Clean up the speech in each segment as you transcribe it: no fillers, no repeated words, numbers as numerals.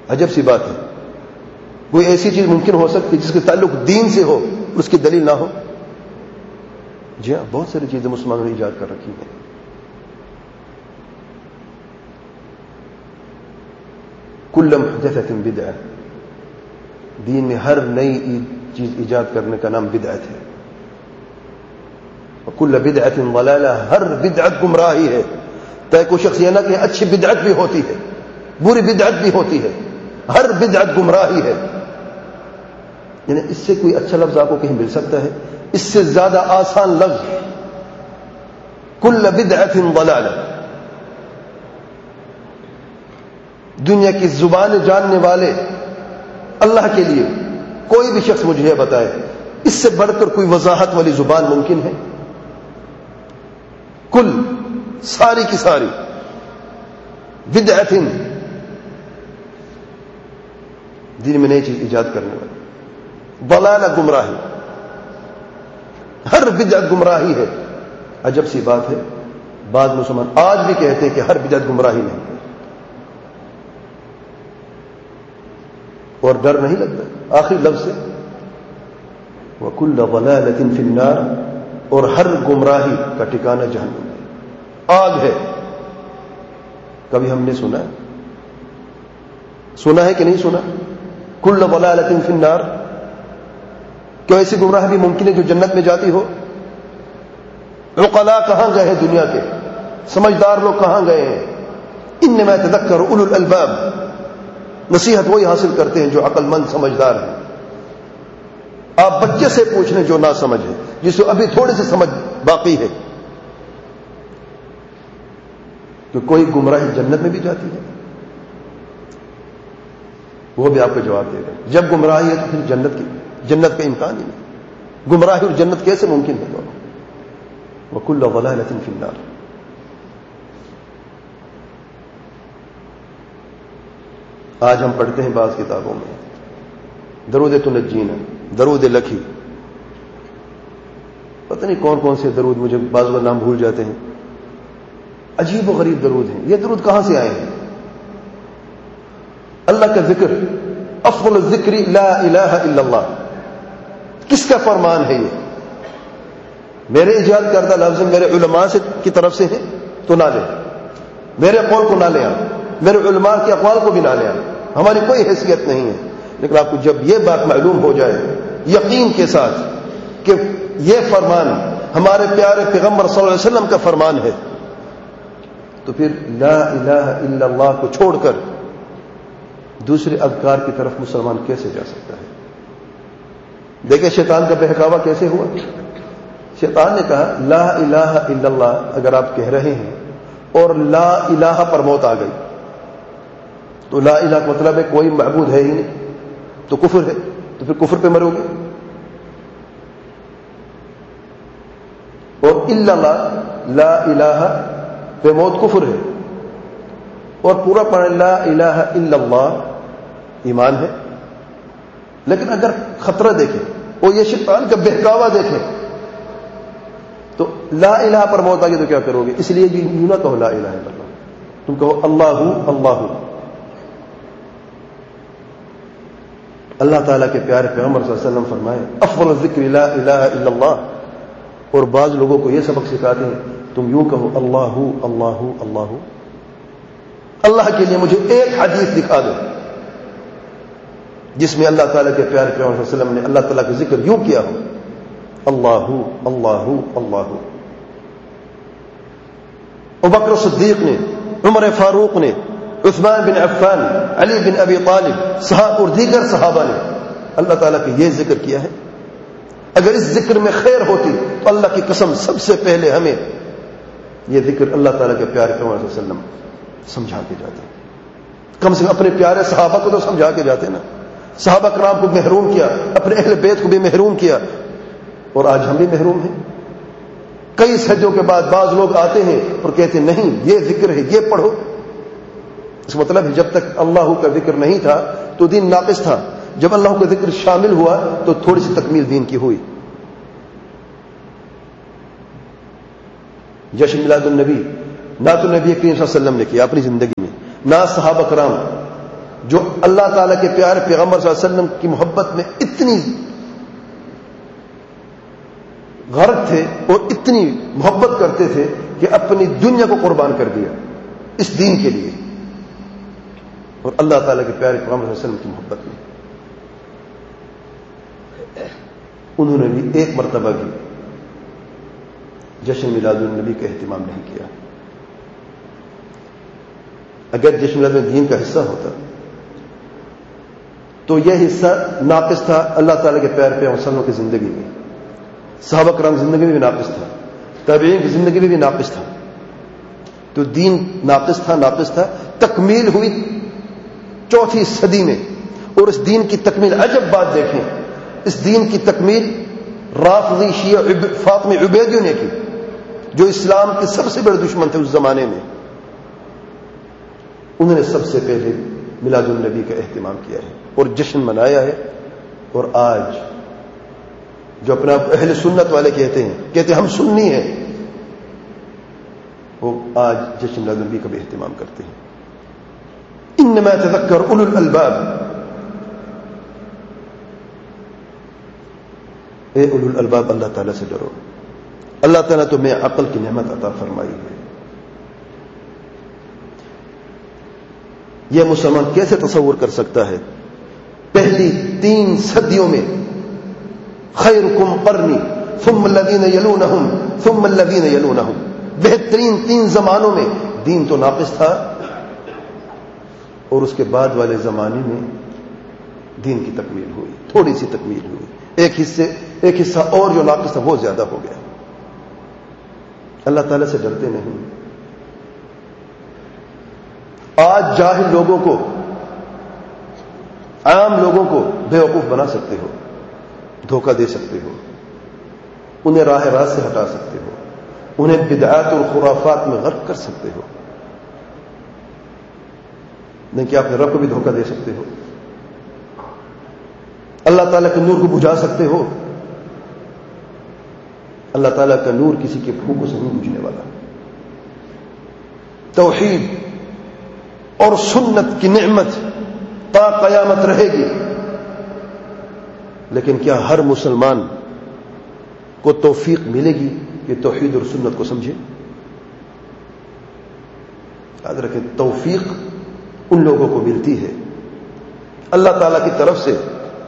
عجب سی بات ہے، کوئی ایسی چیز ممکن ہو سکتی جس کے تعلق دین سے ہو اس کی دلیل نہ ہو؟ جی ہاں، بہت ساری چیزیں مسلمانوں نے ایجاد کر رکھی ہیں. کل محدثۃ بدعہ، دین میں ہر نئی چیز ایجاد کرنے کا نام بدعت ہے. کل بدعت ضلالہ، ہر بدعت گمراہی ہے. تو کوئی شخص یہ نہ کہ اچھی بدعت بھی ہوتی ہے، بری بدعت بھی ہوتی ہے، ہر بدعت گمراہی ہے. یعنی اس سے کوئی اچھا لفظ آپ کو کہیں مل سکتا ہے؟ اس سے زیادہ آسان لفظ کل بدعت ضلالہ. دنیا کی زبان جاننے والے اللہ کے لیے کوئی بھی شخص مجھے یہ بتائے اس سے بڑھ کر کوئی وضاحت والی زبان ممکن ہے؟ کل، ساری کی ساری، بدعت، دین میں نئی چیز ایجاد کرنے والی، ضلالہ، گمراہی، ہر بدعت گمراہی ہے. عجب سی بات ہے، بعض مسلمان آج بھی کہتے ہیں کہ ہر بدعت گمراہی نہیں ہے. اور ڈر نہیں لگتا آخری لفظ سے، وَكُلَّ ضَلَالَةٍ فِي النَّارِ، اور ہر گمراہی کا ٹھکانہ جہنم ہے، آگ ہے. کبھی ہم نے سنا ہے کہ نہیں سنا؟ کل ضلالۃ فی النار. کیا ایسی گمراہ بھی ممکن ہے جو جنت میں جاتی ہو؟ عقلاء کہاں گئے ہیں دنیا کے؟ سمجھدار لوگ کہاں گئے ہیں؟ انما یتذکر اولو الالباب، نصیحت وہی حاصل کرتے ہیں جو عقل مند سمجھدار ہیں. آپ بچے سے پوچھ لیں جو نہ سمجھ ہے، جس کو ابھی تھوڑی سی سمجھ باقی ہے، کہ کوئی گمراہی جنت میں بھی جاتی ہے، وہ بھی آپ کو جواب دے گا. جب گمراہی ہے تو پھر جنت کا امکان ہی نہیں. گمراہی اور جنت کیسے ممکن ہے دونوں؟ وَكُلَّ ضَلَالَةٍ فِي النَّارِ. آج ہم پڑھتے ہیں بعض کتابوں میں درود تنجینا، درود لکھی، پتہ نہیں کون کون سے درود، مجھے بعض کا نام بھول جاتے ہیں، عجیب و غریب درود ہیں. یہ درود کہاں سے آئے ہیں؟ اللہ کا ذکر، افضل الذکر لا الہ الا اللہ، کس کا فرمان ہے یہ؟ میرے ایجاد کردہ لفظ میرے علماء سے کی طرف سے ہیں تو نہ لیں، میرے قول کو نہ لیں، میرے علماء کے اقوال کو بھی نہ لیں، ہماری کوئی حیثیت نہیں ہے. لیکن آپ کو جب یہ بات معلوم ہو جائے یقین کے ساتھ کہ یہ فرمان ہمارے پیارے پیغمبر صلی اللہ علیہ وسلم کا فرمان ہے، تو پھر لا الہ الا اللہ کو چھوڑ کر دوسرے اذکار کی طرف مسلمان کیسے جا سکتا ہے؟ دیکھیں شیطان کا بہکاوا کیسے ہوا. شیطان نے کہا لا الہ الا اللہ اگر آپ کہہ رہے ہیں اور لا الہ پر موت آ گئی تو لا الہ کا مطلب ہے کوئی معبود ہے ہی نہیں، تو کفر ہے، تو پھر کفر پہ مرو گے. اور الا اللہ، لا الہ پہ موت کفر ہے، اور پورا پڑھ لا الہ الا اللہ ایمان ہے. لیکن اگر خطرہ دیکھیں اور یہ شیطان کا بہکاوا دیکھیں تو لا الہ پر موت آ گئی تو کیا کرو گے؟ اس لیے یوں نہ کہو لا الہ الا اللہ، تم کہو اللہ اللہ. اللہ تعالیٰ کے پیارے پیغمبر صلی اللہ علیہ وسلم فرمائے افضل الذکر لا الہ الا اللہ. اور بعض لوگوں کو یہ سبق سکھاتے ہیں تم یوں کہو اللہ اللہ اللہ. اللہ کے لیے مجھے ایک حدیث دکھا دو جس میں اللہ تعالیٰ کے پیارے پیغمبر صلی اللہ علیہ وسلم نے اللہ تعالیٰ کا ذکر یوں کیا ہو اللہ اللہ اللہ. ابوبکر صدیق نے، عمر فاروق نے، عثمان بن عفان، علی بن ابی طالب، صحابہ اور دیگر صحابہ نے اللہ تعالیٰ کا یہ ذکر کیا ہے. اگر اس ذکر میں خیر ہوتی تو اللہ کی قسم سب سے پہلے ہمیں یہ ذکر اللہ تعالیٰ کے پیارے پیغمبر صلی اللہ علیہ وسلم سمجھا کے جاتے. کم سے کم اپنے پیارے صحابہ کو تو سمجھا کے جاتے نا. صحابہ کرام کو محروم کیا، اپنے اہل بیت کو بھی محروم کیا، اور آج ہم بھی محروم ہیں. کئی سجدوں کے بعد بعض لوگ آتے ہیں اور کہتے ہیں نہیں یہ ذکر ہے یہ پڑھو. اس کا مطلب ہے جب تک اللہ کا ذکر نہیں تھا تو دین ناقص تھا، جب اللہ کا ذکر شامل ہوا تو تھوڑی سی تکمیل دین کی ہوئی. جشن میلاد النبی نہ تو نبی کریم صلی اللہ علیہ وسلم نے کیا اپنی زندگی میں، نہ صحابہ کرام، جو اللہ تعالیٰ کے پیارے پیغمبر صلی اللہ علیہ وسلم کی محبت میں اتنی غرق تھے اور اتنی محبت کرتے تھے کہ اپنی دنیا کو قربان کر دیا اس دین کے لیے، اور اللہ تعالیٰ کے پیارے پیغمبر صلی اللہ علیہ وسلم کی محبت میں انہوں نے بھی ایک مرتبہ بھی جشن میلاد النبی کا اہتمام نہیں کیا۔ اگر جشن میلاد النبی دین کا حصہ ہوتا تو یہ حصہ ناقص تھا اللہ تعالیٰ کے پیارے پیغمبر صلی اللہ علیہ وسلم کی زندگی میں، صحابہ کرام کی زندگی میں بھی ناقص تھا، تابعین کی زندگی میں بھی ناقص تھا، تو دین ناقص تھا، تکمیل ہوئی 4 صدی میں، اور اس دین کی تکمیل، عجب بات دیکھیں، اس دین کی تکمیل رافضی شیعہ فاطمی عبیدیوں نے کی، جو اسلام کے سب سے بڑے دشمن تھے اس زمانے میں۔ انہوں نے سب سے پہلے میلاد النبی کا اہتمام کیا ہے اور جشن منایا ہے، اور آج جو اپنا اہل سنت والے کہتے ہیں ہم سنی ہیں، وہ آج جشن میلاد النبی کا بھی اہتمام کرتے ہیں۔ انما يتذكر اولو الالباب، اے اولو الالباب اللہ تعالیٰ سے ڈرو، اللہ تعالیٰ تمہیں عقل کی نعمت عطا فرمائی ہے۔ یہ مسلمان کیسے تصور کر سکتا ہے پہلی 3 صدیوں میں خیرکم قرنی ثم الذین یلونہم ثم الذین یلونہم، بہترین 3 زمانوں میں دین تو ناقص تھا، اور اس کے بعد والے زمانے میں دین کی تکمیل ہوئی، تھوڑی سی تکمیل ہوئی، ایک حصہ اور جو ناقص تھا وہ زیادہ ہو گیا۔ اللہ تعالیٰ سے ڈرتے نہیں۔ آج جاہل لوگوں کو، عام لوگوں کو بیوقوف بنا سکتے ہو، دھوکہ دے سکتے ہو، انہیں راہ راست سے ہٹا سکتے ہو، انہیں بدعات اور خرافات میں غرق کر سکتے ہو، نہیں کہ آپ اپنے رب کو بھی دھوکہ دے سکتے ہو، اللہ تعالیٰ کے نور کو بجھا سکتے ہو۔ اللہ تعالیٰ کا نور کسی کے پھونکوں سے نہیں بجھنے والا۔ توحید اور سنت کی نعمت تا قیامت رہے گی، لیکن کیا ہر مسلمان کو توفیق ملے گی کہ توحید اور سنت کو سمجھے؟ یاد رکھیں، توفیق ان لوگوں کو ملتی ہے اللہ تعالیٰ کی طرف سے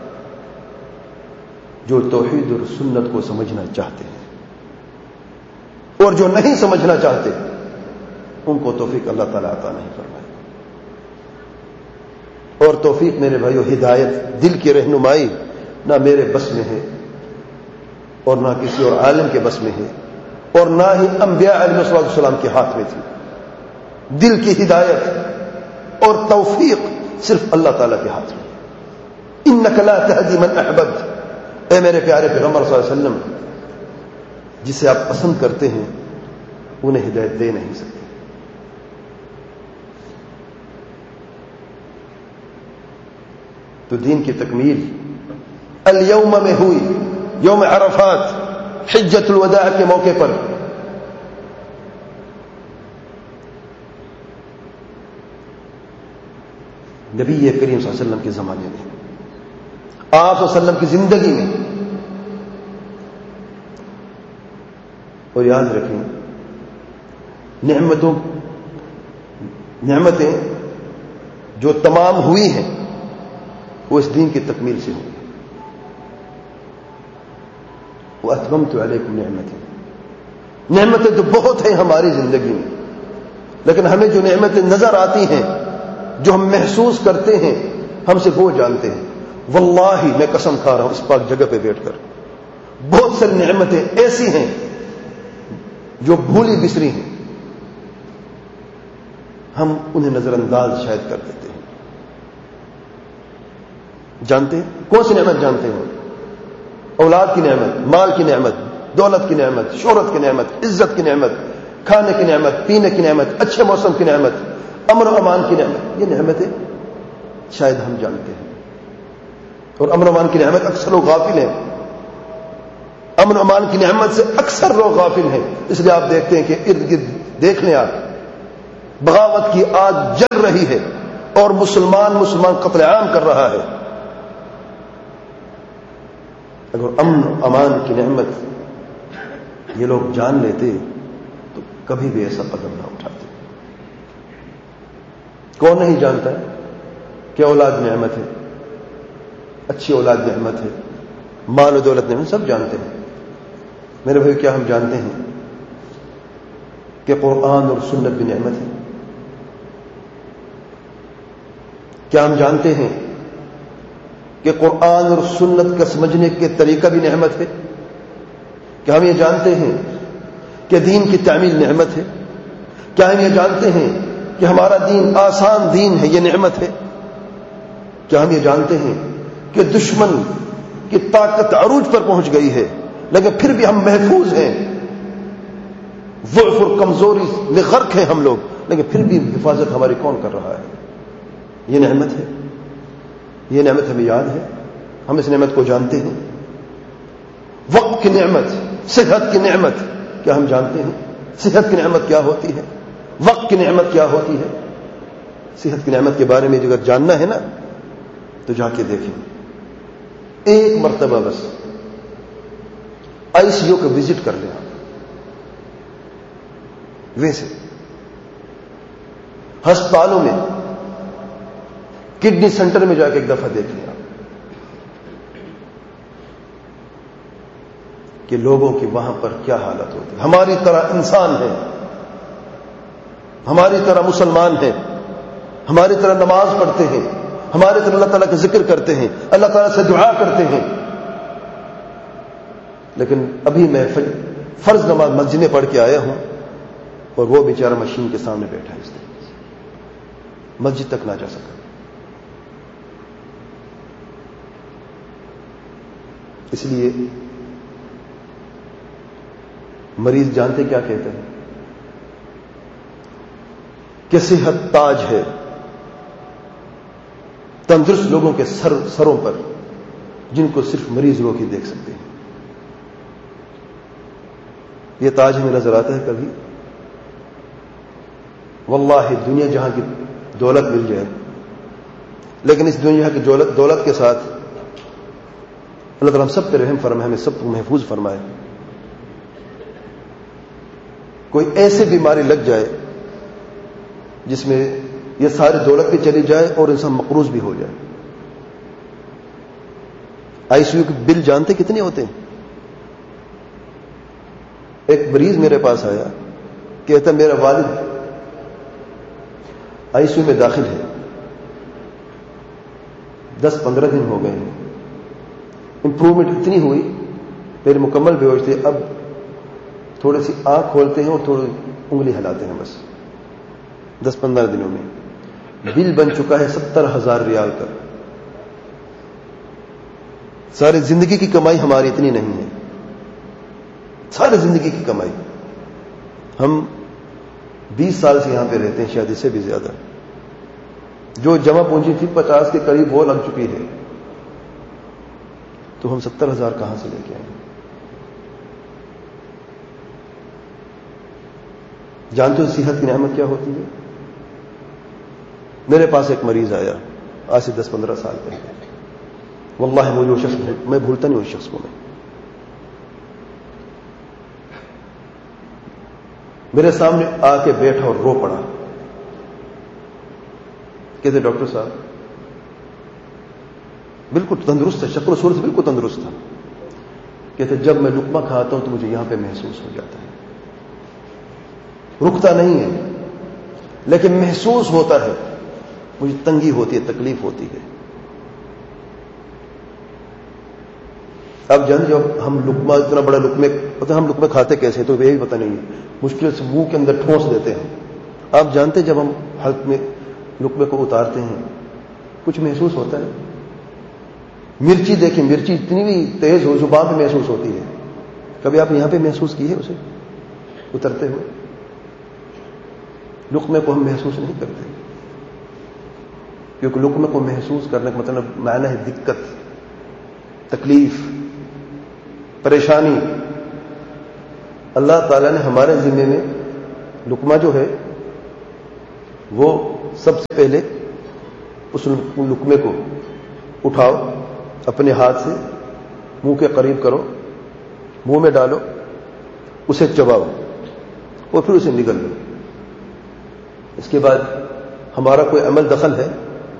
جو توحید اور سنت کو سمجھنا چاہتے ہیں، اور جو نہیں سمجھنا چاہتے ان کو توفیق اللہ تعالیٰ عطا نہیں فرمائے۔ اور توفیق میرے بھائیو، ہدایت، دل کی رہنمائی نہ میرے بس میں ہے، اور نہ کسی اور عالم کے بس میں ہے، اور نہ ہی انبیاء علیہ السلام کے ہاتھ میں تھی۔ دل کی ہدایت اور توفیق صرف اللہ تعالیٰ کے ہاتھ میں۔ انک لا تہدی من احببت، اے میرے پیارے پیغمبر صلی اللہ علیہ وسلم، جسے آپ پسند کرتے ہیں انہیں ہدایت دے نہیں سکتے۔ تو دین کی تکمیل الیوم میں ہوئی، یوم عرفات، حجۃ الوداع کے موقع پر۔ نبی کریم صلی اللہ علیہ وسلم کے زمانے میں، آپ صلی اللہ علیہ وسلم کی زندگی میں۔ اور یاد رکھیں، نعمتیں جو تمام ہوئی ہیں وہ اس دین کی تکمیل سے ہوئی۔ وَأَتْمَمْتُ عَلَيْكُمْ نِعْمَتِي، نعمتیں تو بہت ہیں ہماری زندگی میں، لیکن ہمیں جو نعمتیں نظر آتی ہیں، جو ہم محسوس کرتے ہیں، ہم صرف وہ جانتے ہیں۔ واللہ میں قسم کھا رہا ہوں اس پاک جگہ پہ بیٹھ کر، بہت ساری نعمتیں ایسی ہیں جو بھولی بسری ہیں، ہم انہیں نظر انداز شاید کر دیتے ہیں۔ جانتے ہیں کون سی نعمت؟ جانتے ہیں اولاد کی نعمت، مال کی نعمت، دولت کی نعمت، شہرت کی نعمت، عزت کی نعمت، کھانے کی نعمت، پینے کی نعمت، اچھے موسم کی نعمت، امن و امان کی نعمت۔ یہ نعمتیں شاید ہم جانتے ہیں، اور امن و امان کی نعمت اکثر لوگ غافل ہیں۔ امن و امان کی نعمت سے اکثر لوگ غافل ہیں، اس لیے آپ دیکھتے ہیں کہ ارد گرد دیکھ لیں آپ، بغاوت کی آگ جل رہی ہے، اور مسلمان قتل عام کر رہا ہے. اگر امن امان کی نعمت یہ لوگ جان لیتے تو کبھی بھی ایسا قدم نہ اٹھاتے. کون نہیں جانتا ہے کہ اولاد نعمت ہے، اچھی اولاد نعمت ہے، مال و دولت نعمت، سب جانتے ہیں. میرے بھائی، کیا ہم جانتے ہیں کہ قرآن اور سنت بھی نعمت ہے؟ کیا ہم جانتے ہیں کہ قرآن اور سنت کا سمجھنے کے طریقہ بھی نعمت ہے؟ کیا ہم یہ جانتے ہیں کہ دین کی تعمیل نعمت ہے؟ کیا ہم یہ جانتے ہیں کہ ہمارا دین آسان دین ہے، یہ نعمت ہے؟ کیا ہم یہ جانتے ہیں کہ دشمن کی طاقت عروج پر پہنچ گئی ہے لیکن پھر بھی ہم محفوظ ہیں؟ ضعف اور کمزوری میں غرق ہیں ہم لوگ، لیکن پھر بھی حفاظت ہماری کون کر رہا ہے؟ یہ نعمت ہے. یہ نعمت ہمیں یاد ہے، ہم اس نعمت کو جانتے ہیں. وقت کی نعمت، صحت کی نعمت، کیا ہم جانتے ہیں صحت کی نعمت کیا ہوتی ہے؟ وقت کی نعمت کیا ہوتی ہے؟ صحت کی نعمت کے بارے میں اگر جاننا ہے نا تو جا کے دیکھیں. ایک مرتبہ بس آئی سی یو کو وزٹ کر لیں. ویسے ہسپتالوں میں، کڈنی سینٹر میں جا کے ایک دفعہ دیکھ لیں کہ لوگوں کی وہاں پر کیا حالت ہوتی ہے. ہماری طرح انسان ہے، ہماری طرح مسلمان ہیں، ہماری طرح نماز پڑھتے ہیں، ہماری طرح اللہ تعالیٰ کا ذکر کرتے ہیں، اللہ تعالیٰ سے دعا کرتے ہیں، لیکن ابھی میں فرض نماز مسجد میں پڑھ کے آیا ہوں اور وہ بیچارہ مشین کے سامنے بیٹھا ہے، اس طریقے سے مسجد تک نہ جا سکا. اس لیے مریض جانتے کیا کہتے ہیں کہ صحت تاج ہے. تندرست لوگوں کے سروں پر، جن کو صرف مریض لوگ ہی دیکھ سکتے ہیں. یہ تاج ہمیں نظر آتا ہے کبھی؟ واللہ دنیا جہاں کی دولت مل جائے، لیکن اس دنیا کی دولت کے ساتھ اللہ تعالیٰ ہم سب پہ رحم فرمائے، ہمیں سب کو محفوظ فرمائے. کوئی ایسی بیماری لگ جائے جس میں یہ ساری دولت بھی چلی جائے اور انسان مقروض بھی ہو جائے. آئی سی یو کے بل جانتے کتنے ہوتے ہیں؟ ایک مریض میرے پاس آیا، کہتا میرا والد آئی سی یو میں داخل ہے، 10-15 دن ہو گئے ہیں، امپروومنٹ اتنی ہوئی، میرے مکمل بے ہوش تھے، اب تھوڑی سی آنکھ کھولتے ہیں اور تھوڑی انگلی ہلاتے ہیں، بس 10-15 دنوں میں بل بن چکا ہے 70,000 ریال کا. ساری زندگی کی کمائی ہماری اتنی نہیں ہے، ساری زندگی کی کمائی. ہم 20 سال سے یہاں پہ رہتے ہیں، شاید اس سے بھی زیادہ. جو جمع پونجی تھی 50 کے قریب وہ لگ چکی ہے، تو ہم 70,000 کہاں سے لے کے آئیں؟ جانتے ہو صحت کی نعمت کیا ہوتی ہے؟ میرے پاس ایک مریض آیا آج سے 10-15 سال پہلے، واللہ مجھے وہ شخص میں بھولتا نہیں، اس شخص کو میں. میرے سامنے آ کے بیٹھا اور رو پڑا. کہتے ڈاکٹر صاحب بالکل تندرست ہے، شکل و صورت سے بالکل تندرست تھا. کہتے جب میں لقمہ کھاتا ہوں تو مجھے یہاں پہ محسوس ہو جاتا ہے، رکتا نہیں ہے لیکن محسوس ہوتا ہے، مجھے تنگی ہوتی ہے، تکلیف ہوتی ہے. اب جب ہم لقمہ، اتنا بڑا لقمے، پتہ ہم لقمے کھاتے کیسے تو یہ بھی پتہ نہیں ہے، مشکل سے منہ کے اندر ٹھونس دیتے ہیں. آپ جانتے جب ہم حلق میں لقمے کو اتارتے ہیں کچھ محسوس ہوتا ہے. مرچی دیکھیں، مرچی اتنی بھی تیز ہو زبان پہ محسوس ہوتی ہے. کبھی آپ یہاں پہ محسوس کی ہے اسے اترتے ہوئے؟ لقمے کو ہم محسوس نہیں کرتے، کیونکہ لقمے کو محسوس کرنے کا مطلب معنی ہے دقت، تکلیف، پریشانی. اللہ تعالیٰ نے ہمارے ذمے میں لقمہ جو ہے وہ سب سے پہلے اس لقمے کو اٹھاؤ، اپنے ہاتھ سے منہ کے قریب کرو، منہ میں ڈالو، اسے چباؤ اور پھر اسے نگل لو۔ اس کے بعد ہمارا کوئی عمل دخل ہے؟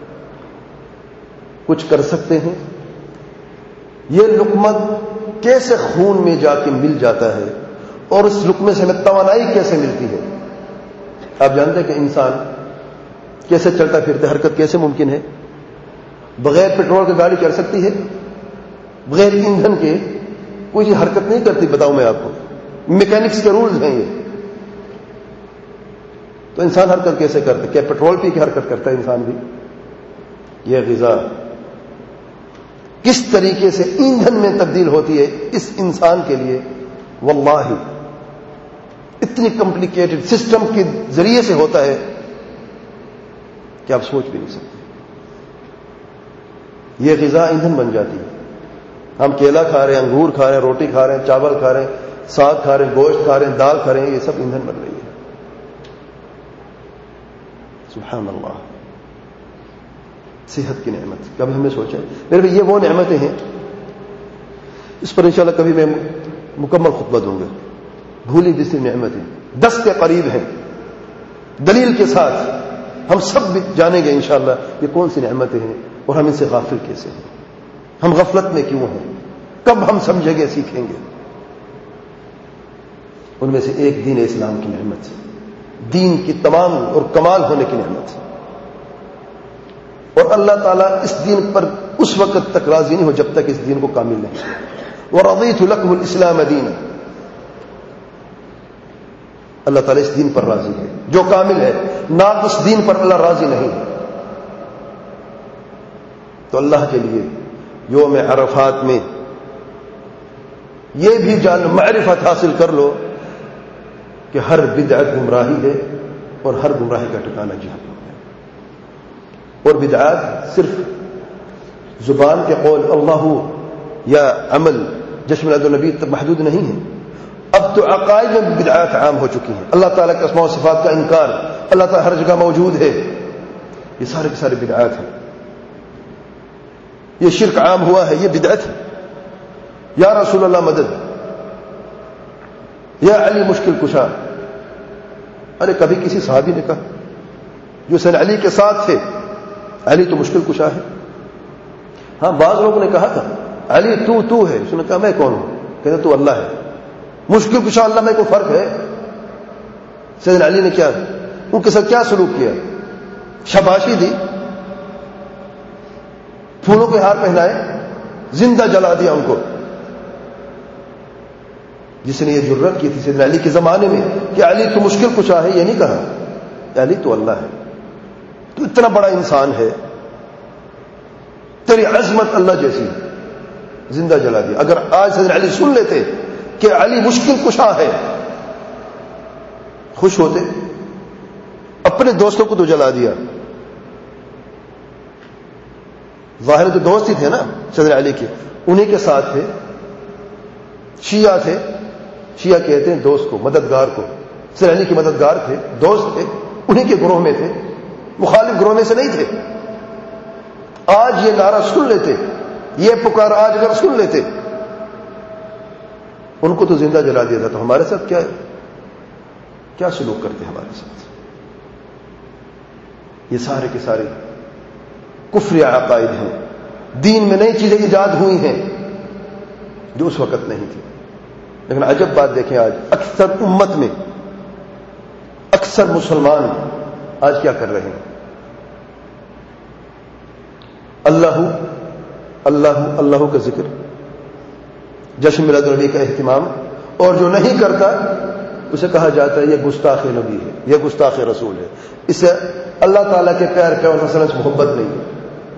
کچھ کر سکتے ہیں؟ یہ لقمہ کیسے خون میں جا کے مل جاتا ہے اور اس لقمے سے ہمیں توانائی کیسے ملتی ہے؟ آپ جانتے ہیں کہ انسان کیسے چلتا پھرتا ہے، حرکت کیسے ممکن ہے؟ بغیر پیٹرول کی گاڑی چل سکتی ہے؟ بغیر ایندھن کے کوئی حرکت نہیں کرتی، بتاؤں میں آپ کو، میکینکس کے رولز ہیں یہ۔ تو انسان حرکت کیسے کرتا ہے؟ کیا پیٹرول پی کے حرکت کرتا ہے انسان بھی؟ یہ غذا کس طریقے سے ایندھن میں تبدیل ہوتی ہے اس انسان کے لیے، واللہ اتنی کمپلیکیٹڈ سسٹم کے ذریعے سے ہوتا ہے کہ آپ سوچ بھی نہیں سکتے۔ یہ غذا ایندھن بن جاتی ہے۔ ہم کیلا کھا رہے ہیں، انگور کھا رہے ہیں، روٹی کھا رہے ہیں، چاول کھا رہے ہیں، ساگ کھا رہے ہیں، گوشت کھا رہے ہیں، دال کھا رہے ہیں، یہ سب ایندھن بن رہی ہے۔ سبحان اللہ، صحت کی نعمت کبھی ہم نے سوچا؟ میرے بھائی یہ وہ نعمتیں ہیں، اس پر انشاءاللہ کبھی میں مکمل خطبہ دوں گا۔ بھولی جیسی نعمتیں 10 کے قریب ہیں، دلیل کے ساتھ ہم سب بھی جانیں گے انشاءاللہ یہ کون سی نعمتیں ہیں اور ہم ان سے غافل کیسے ہیں، ہم غفلت میں کیوں ہیں، کب ہم سمجھیں گے، سیکھیں گے۔ ان میں سے ایک دین اسلام کی نعمت، دین کی تمام اور کمال ہونے کی نعمت، اور اللہ تعالیٰ اس دین پر اس وقت تک راضی نہیں ہو جب تک اس دین کو کامل نہیں۔ وَرَضِيتُ لَكُمُ الْإِسْلَامَ دِينًا، اللہ تعالیٰ اس دین پر راضی ہے جو کامل ہے، ناقص دین پر اللہ راضی نہیں ہے۔ تو اللہ کے لیے یوم عرفات میں یہ بھی جان معرفت حاصل کر لو کہ ہر بدعت گمراہی ہے اور ہر گمراہی کا ٹھکانہ جہنم ہے۔ اور بدعات صرف زبان کے قول اللہ یا عمل جشن میلاد النبی تک محدود نہیں ہے، اب تو عقائد میں بدعات عام ہو چکی ہیں۔ اللہ تعالیٰ کے اسماء و صفات کا انکار، اللہ تعالیٰ ہر جگہ موجود ہے، یہ سارے کے سارے بدعات ہیں۔ یہ شرک عام ہوا ہے، یہ بدعت ہے۔ یا رسول اللہ مدد، یا علی مشکل کشا، ارے کبھی کسی صحابی نے کہا جو سن علی کے ساتھ تھے، علی تو مشکل کشا ہے؟ ہاں، بعض لوگوں نے کہا تھا علی تو ہے، اس نے کہا میں کون ہوں؟ کہتے تو اللہ ہے۔ مشکل کشا اللہ میں کوئی فرق ہے؟ سیدنا علی نے کیا ان کے ساتھ کیا سلوک کیا؟ شاباشی دی، پھولوں کے ہار پہنائے، زندہ جلا دیا ان کو۔ جس نے یہ جرت کی تھی سیدنا علی کے زمانے میں کہ علی تو مشکل کشا ہے، یہ نہیں کہا، علی تو اللہ ہے، تو اتنا بڑا انسان ہے، تیری عظمت اللہ جیسی، زندہ جلا دیا۔ اگر آج سیدنا علی سن لیتے کہ علی مشکل کشا ہے، خوش ہوتے؟ اپنے دوستوں کو تو جلا دیا، ظاہر تو دوست ہی تھے نا سیدنا علی کے، انہی کے ساتھ تھے، شیعہ تھے، شیعہ کہتے ہیں دوست کو، مددگار کو، سیدنا علی کے مددگار تھے، دوست تھے، انہی کے گروہ میں تھے، مخالف گروہ میں سے نہیں تھے۔ آج یہ نعرہ سن لیتے، یہ پکار آج اگر سن لیتے، ان کو تو زندہ جلا دیا تھا، تو ہمارے ساتھ کیا سلوک کرتے ہمارے ساتھ؟ یہ سارے کے سارے کفر عقائد ہیں، دین میں نئی چیزیں ایجاد ہوئی ہیں جو اس وقت نہیں تھی۔ لیکن عجب بات دیکھیں، آج اکثر امت میں اکثر مسلمان آج کیا کر رہے ہیں؟ اللہ اللہ اللہ کا ذکر، جشن میلاد النبی کا اہتمام، اور جو نہیں کرتا اسے کہا جاتا ہے یہ گستاخ نبی ہے، یہ گستاخ رسول ہے، اسے اللہ تعالیٰ کے پیار صلی اللہ علیہ وسلم سے محبت نہیں ہے۔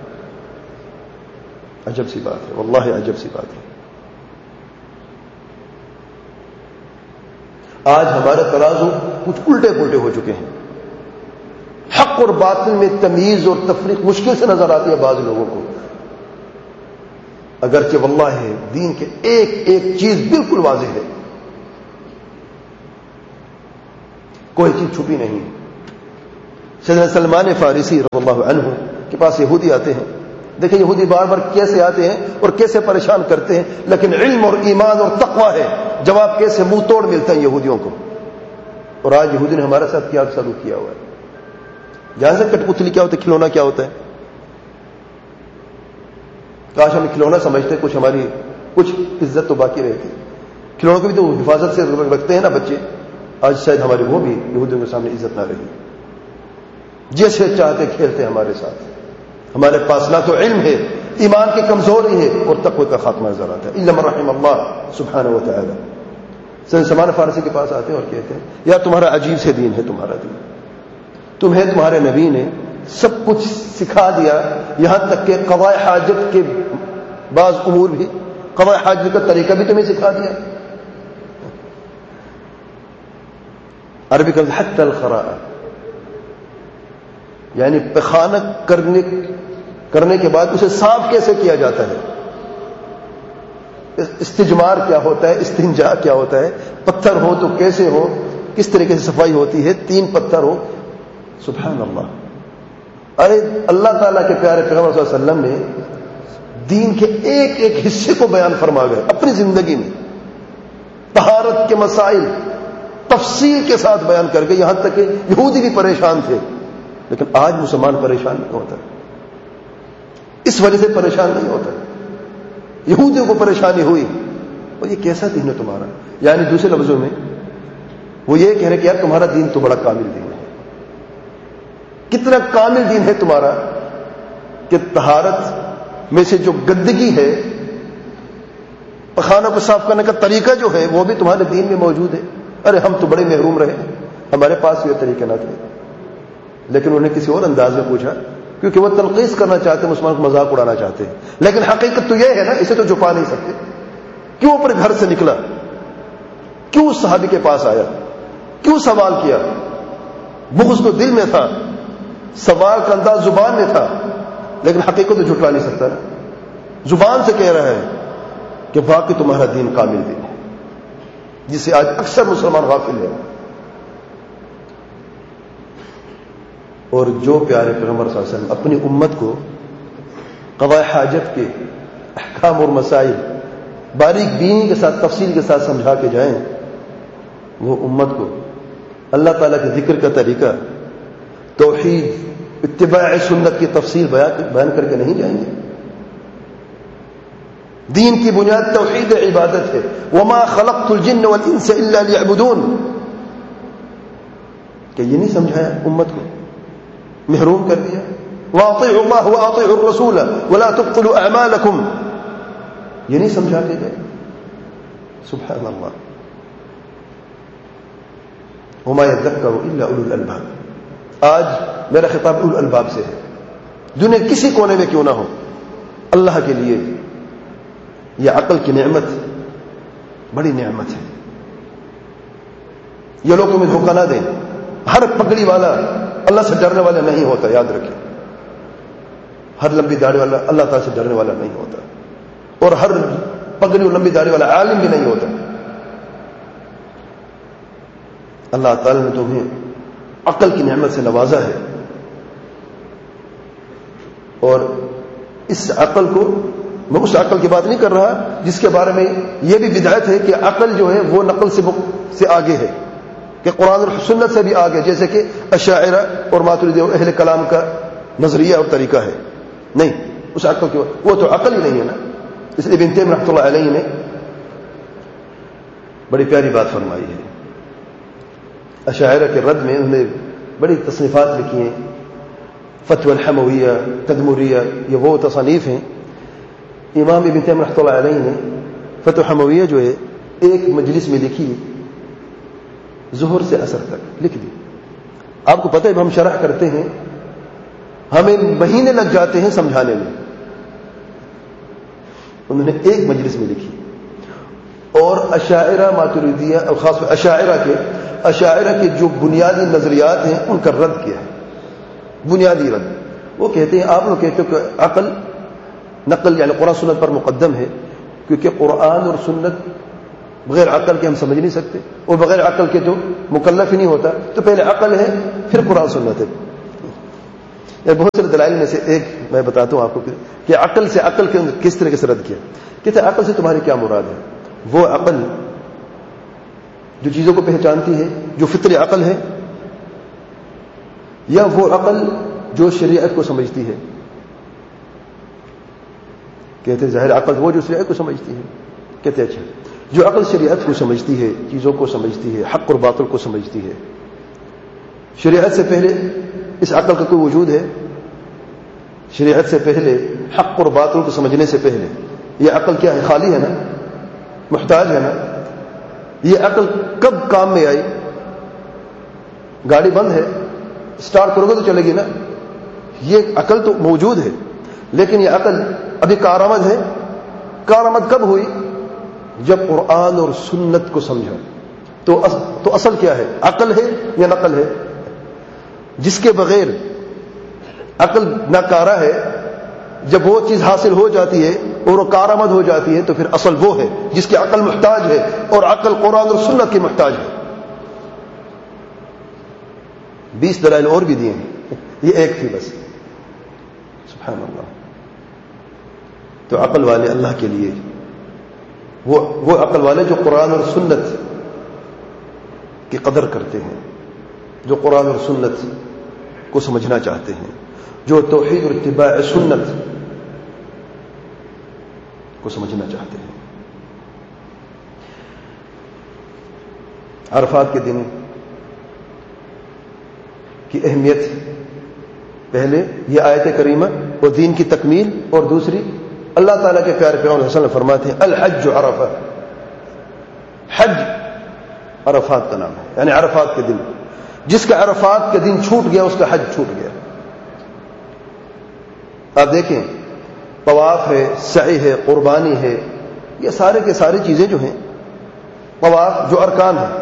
عجب سی بات ہے، واللہ عجب سی بات ہے۔ آج ہمارے ترازو کچھ الٹے پلٹے ہو چکے ہیں، حق اور باطل میں تمیز اور تفریق مشکل سے نظر آتی ہے بعض لوگوں کو، اگرچہ واللہ ہے دین کے ایک ایک چیز بالکل واضح ہے، کوئی چیز چھپی نہیں۔ سیدنا سلمان فارسی رضی اللہ عنہ کے پاس یہودی آتے ہیں. دیکھیں یہودی بار بار کیسے آتے ہیں اور کیسے پریشان کرتے ہیں, لیکن علم اور ایمان اور تقوی ہے, جواب کیسے منہ توڑ ملتا ہے یہودیوں کو. اور آج یہودی نے ہمارے ساتھ کیا سلوک کیا ہوا ہے. جہاں سے کٹ پتلی کیا ہوتا ہے, کھلونا کیا ہوتا ہے. کاش ہم کھلونا سمجھتے, کچھ ہماری کچھ عزت تو باقی رہتی. کھلونوں کو بھی تو حفاظت سے رکھتے ہیں نا بچے. آج شاید ہماری وہ بھی یہودیوں کے سامنے عزت نہ رہی. جیسے چاہتے کھیلتے ہمارے ساتھ. ہمارے پاس نہ تو علم ہے, ایمان کی کمزوری ہے, اور تقوی کا خاتمہ نظر آتا ہے. الا من رحم اللہ سبحانہ و تعالی. سلمان فارسی کے پاس آتے ہیں اور کہتے ہیں یا تمہارا عجیب سے دین ہے تمہارا دین. تمہیں تمہارے نبی نے سب کچھ سکھا دیا, یہاں تک کہ قضاء حاجت کے بعض امور بھی, قضاء حاجت کا طریقہ بھی تمہیں سکھا دیا. عربی کا حتی الخراء, یعنی پخانہ کرنے کے بعد اسے صاف کیسے کیا جاتا ہے, استجمار کیا ہوتا ہے, استنجا کیا ہوتا ہے, پتھر ہو تو کیسے ہو, کس طریقے سے صفائی ہوتی ہے, 3 پتھر ہو. سبحان اللہ. ارے اللہ تعالیٰ کے پیارے پیغمبر صلی اللہ علیہ وسلم نے دین کے ایک ایک حصے کو بیان فرما گئے اپنی زندگی میں. طہارت کے مسائل تفصیل کے ساتھ بیان کر کے, یہاں تک کہ یہودی بھی پریشان تھے. لیکن آج مسلمان پریشان نہیں ہوتا, اس وجہ سے پریشان نہیں ہوتا. یہودیوں کو پریشانی ہوئی, اور یہ کیسا دین ہے تمہارا. یعنی دوسرے لفظوں میں وہ یہ کہہ رہے کہ یار تمہارا دین تو بڑا کامل دین ہے. کتنا کامل دین ہے تمہارا کہ طہارت میں سے جو گندگی ہے, پخانوں کو صاف کرنے کا طریقہ جو ہے, وہ بھی تمہارے دین میں موجود ہے. ارے ہم تو بڑے محروم رہے, ہمارے پاس یہ طریقے نہ تھے. لیکن انہیں کسی اور انداز میں پوچھا, کیونکہ وہ تنقید کرنا چاہتے ہیں, مسلمان کو مذاق اڑانا چاہتے ہیں. لیکن حقیقت تو یہ ہے نا, اسے تو چھپا نہیں سکتے. کیوں اپنے گھر سے نکلا, کیوں اس صحابی کے پاس آیا, کیوں سوال کیا. بغض تو دل میں تھا, سوال کا انداز زبان میں تھا, لیکن حقیقت تو جھٹلا نہیں سکتا نا. زبان سے کہہ رہا ہے کہ واقعی تمہارا دین کامل دین ہے, جس سے آج اکثر مسلمان غافل ہے. اور جو پیارے پیغمبر صلی اللہ علیہ وسلم اپنی امت کو قضاء حاجت کے احکام اور مسائل باریک بینی کے ساتھ, تفصیل کے ساتھ سمجھا کے جائیں, وہ امت کو اللہ تعالیٰ کے ذکر کا طریقہ, توحید, اتباع سنت کی تفصیل بیان کر کے نہیں جائیں گے. دین کی بنیاد توحید عبادت ہے. وما خلقت الجن والانس الا ليعبدون. کہ یہ نہیں سمجھایا امت کو, محروم کر دیا. واطیعوا اللہ واطیعوا الرسول ولا تبطلوا اعمالکم, یہ نہیں سمجھا کے گئے. سبحان اللہ. وما يذكر الا اولو الالباب. آج میرا خطاب اولو الالباب سے ہے. دنیا کسی کونے میں کیوں نہ ہو, اللہ کے لیے یہ عقل کی نعمت بڑی نعمت ہے. یہ لوگ تمہیں دھوکہ نہ دیں. ہر پگڑی والا اللہ سے ڈرنے والا نہیں ہوتا, یاد رکھیں. ہر لمبی داڑھی والا اللہ تعالیٰ سے ڈرنے والا نہیں ہوتا, اور ہر پگڑی اور لمبی داڑھی والا عالم بھی نہیں ہوتا. اللہ تعالیٰ نے تمہیں عقل کی نعمت سے نوازا ہے, اور اس عقل کو, میں اس عقل کی بات نہیں کر رہا جس کے بارے میں یہ بھی بدعت ہے کہ عقل جو ہے وہ نقل سے آگے ہے, کہ قرآن اور سنت سے بھی آگے, جیسے کہ اشاعرہ اور ماتریدی اور اہل کلام کا نظریہ اور طریقہ ہے. نہیں, اس عقل کی وہ تو عقل ہی نہیں ہے نا. اس لیے ابن تیمیہ رحمۃ اللہ علیہ نے بڑی پیاری بات فرمائی ہے. اشاعرہ کے رد میں انہوں نے بڑی تصنیفات لکھی ہیں. فتوی الحمویہ, تدمریہ, یہ وہ تصانیف ہیں. امام ابن تیمیہ رحمۃ اللہ علیہ نے فتوی حمویہ جو ہے ایک مجلس میں لکھی, ظہر سے عصر تک لکھ دی. آپ کو پتہ ہے ہم شرح کرتے ہیں, ہمیں مہینے لگ جاتے ہیں سمجھانے میں. انہوں نے ایک مجلس میں لکھی, اور اشاعرہ ماتریدیہ اور خاص طور اشاعرہ کے جو بنیادی نظریات ہیں ان کا رد کیا ہے, بنیادی رد. وہ کہتے ہیں آپ لوگ کہتے ہو کہ عقل نقل یعنی قرآن سنت پر مقدم ہے, کیونکہ قرآن اور سنت بغیر عقل کے ہم سمجھ نہیں سکتے, اور بغیر عقل کے تو مکلف ہی نہیں ہوتا. تو پہلے عقل ہے پھر قرآن سنت ہے. یہ بہت سارے دلائل میں سے ایک میں بتاتا ہوں آپ کو کہ عقل سے عقل کے کس طریقے سے رد کیا. کہتے ہیں عقل سے تمہاری کیا مراد ہے؟ وہ عقل جو چیزوں کو پہچانتی ہے، جو فطری عقل ہے، یا وہ عقل جو شریعت کو سمجھتی ہے؟ کہتے ہیں ظاہر عقل وہ جو شریعت کو سمجھتی ہے. کہتے ہیں اچھا، جو عقل شریعت کو سمجھتی ہے، چیزوں کو سمجھتی ہے، حق اور باطل کو سمجھتی ہے، شریعت سے پہلے اس عقل کا کوئی وجود ہے؟ شریعت سے پہلے، حق اور باطل کو سمجھنے سے پہلے یہ عقل کیا ہے؟ خالی ہے نا، محتاج ہے نا. یہ عقل کب کام میں آئی؟ گاڑی بند ہے، اسٹارٹ کرو گے تو چلے گی نا. یہ عقل تو موجود ہے، لیکن یہ عقل ابھی کارآمد ہے. کارآمد کب ہوئی؟ جب قرآن اور سنت کو سمجھا. تو اصل کیا ہے؟ عقل ہے یا نقل ہے؟ جس کے بغیر عقل ناکارہ ہے، جب وہ چیز حاصل ہو جاتی ہے اور وہ کارآمد ہو جاتی ہے تو پھر اصل وہ ہے جس کی عقل محتاج ہے، اور عقل قرآن اور سنت کی محتاج ہے. 20 دلائل اور بھی دیے ہیں، یہ ایک تھی بس. سبحان اللہ. تو عقل والے اللہ کے لیے، وہ عقل والے جو قرآن اور سنت کی قدر کرتے ہیں، جو قرآن اور سنت کو سمجھنا چاہتے ہیں، جو توحید اور اتباع سنت کو سمجھنا چاہتے ہیں. عرفات کے دن کی اہمیت، پہلے یہ آیت کریمہ اور دین کی تکمیل، اور دوسری اللہ تعالیٰ کے پیارے پیغمبر صلی اللہ علیہ وسلم فرماتے ہیں الحج عرفہ. حج عرفات کا نام ہے، یعنی عرفات کے دن. جس کا عرفات کے دن چھوٹ گیا اس کا حج چھوٹ گیا. آپ دیکھیں، طواف ہے، سعی ہے، قربانی ہے، یہ سارے کے ساری چیزیں جو ہیں، طواف جو ارکان ہیں،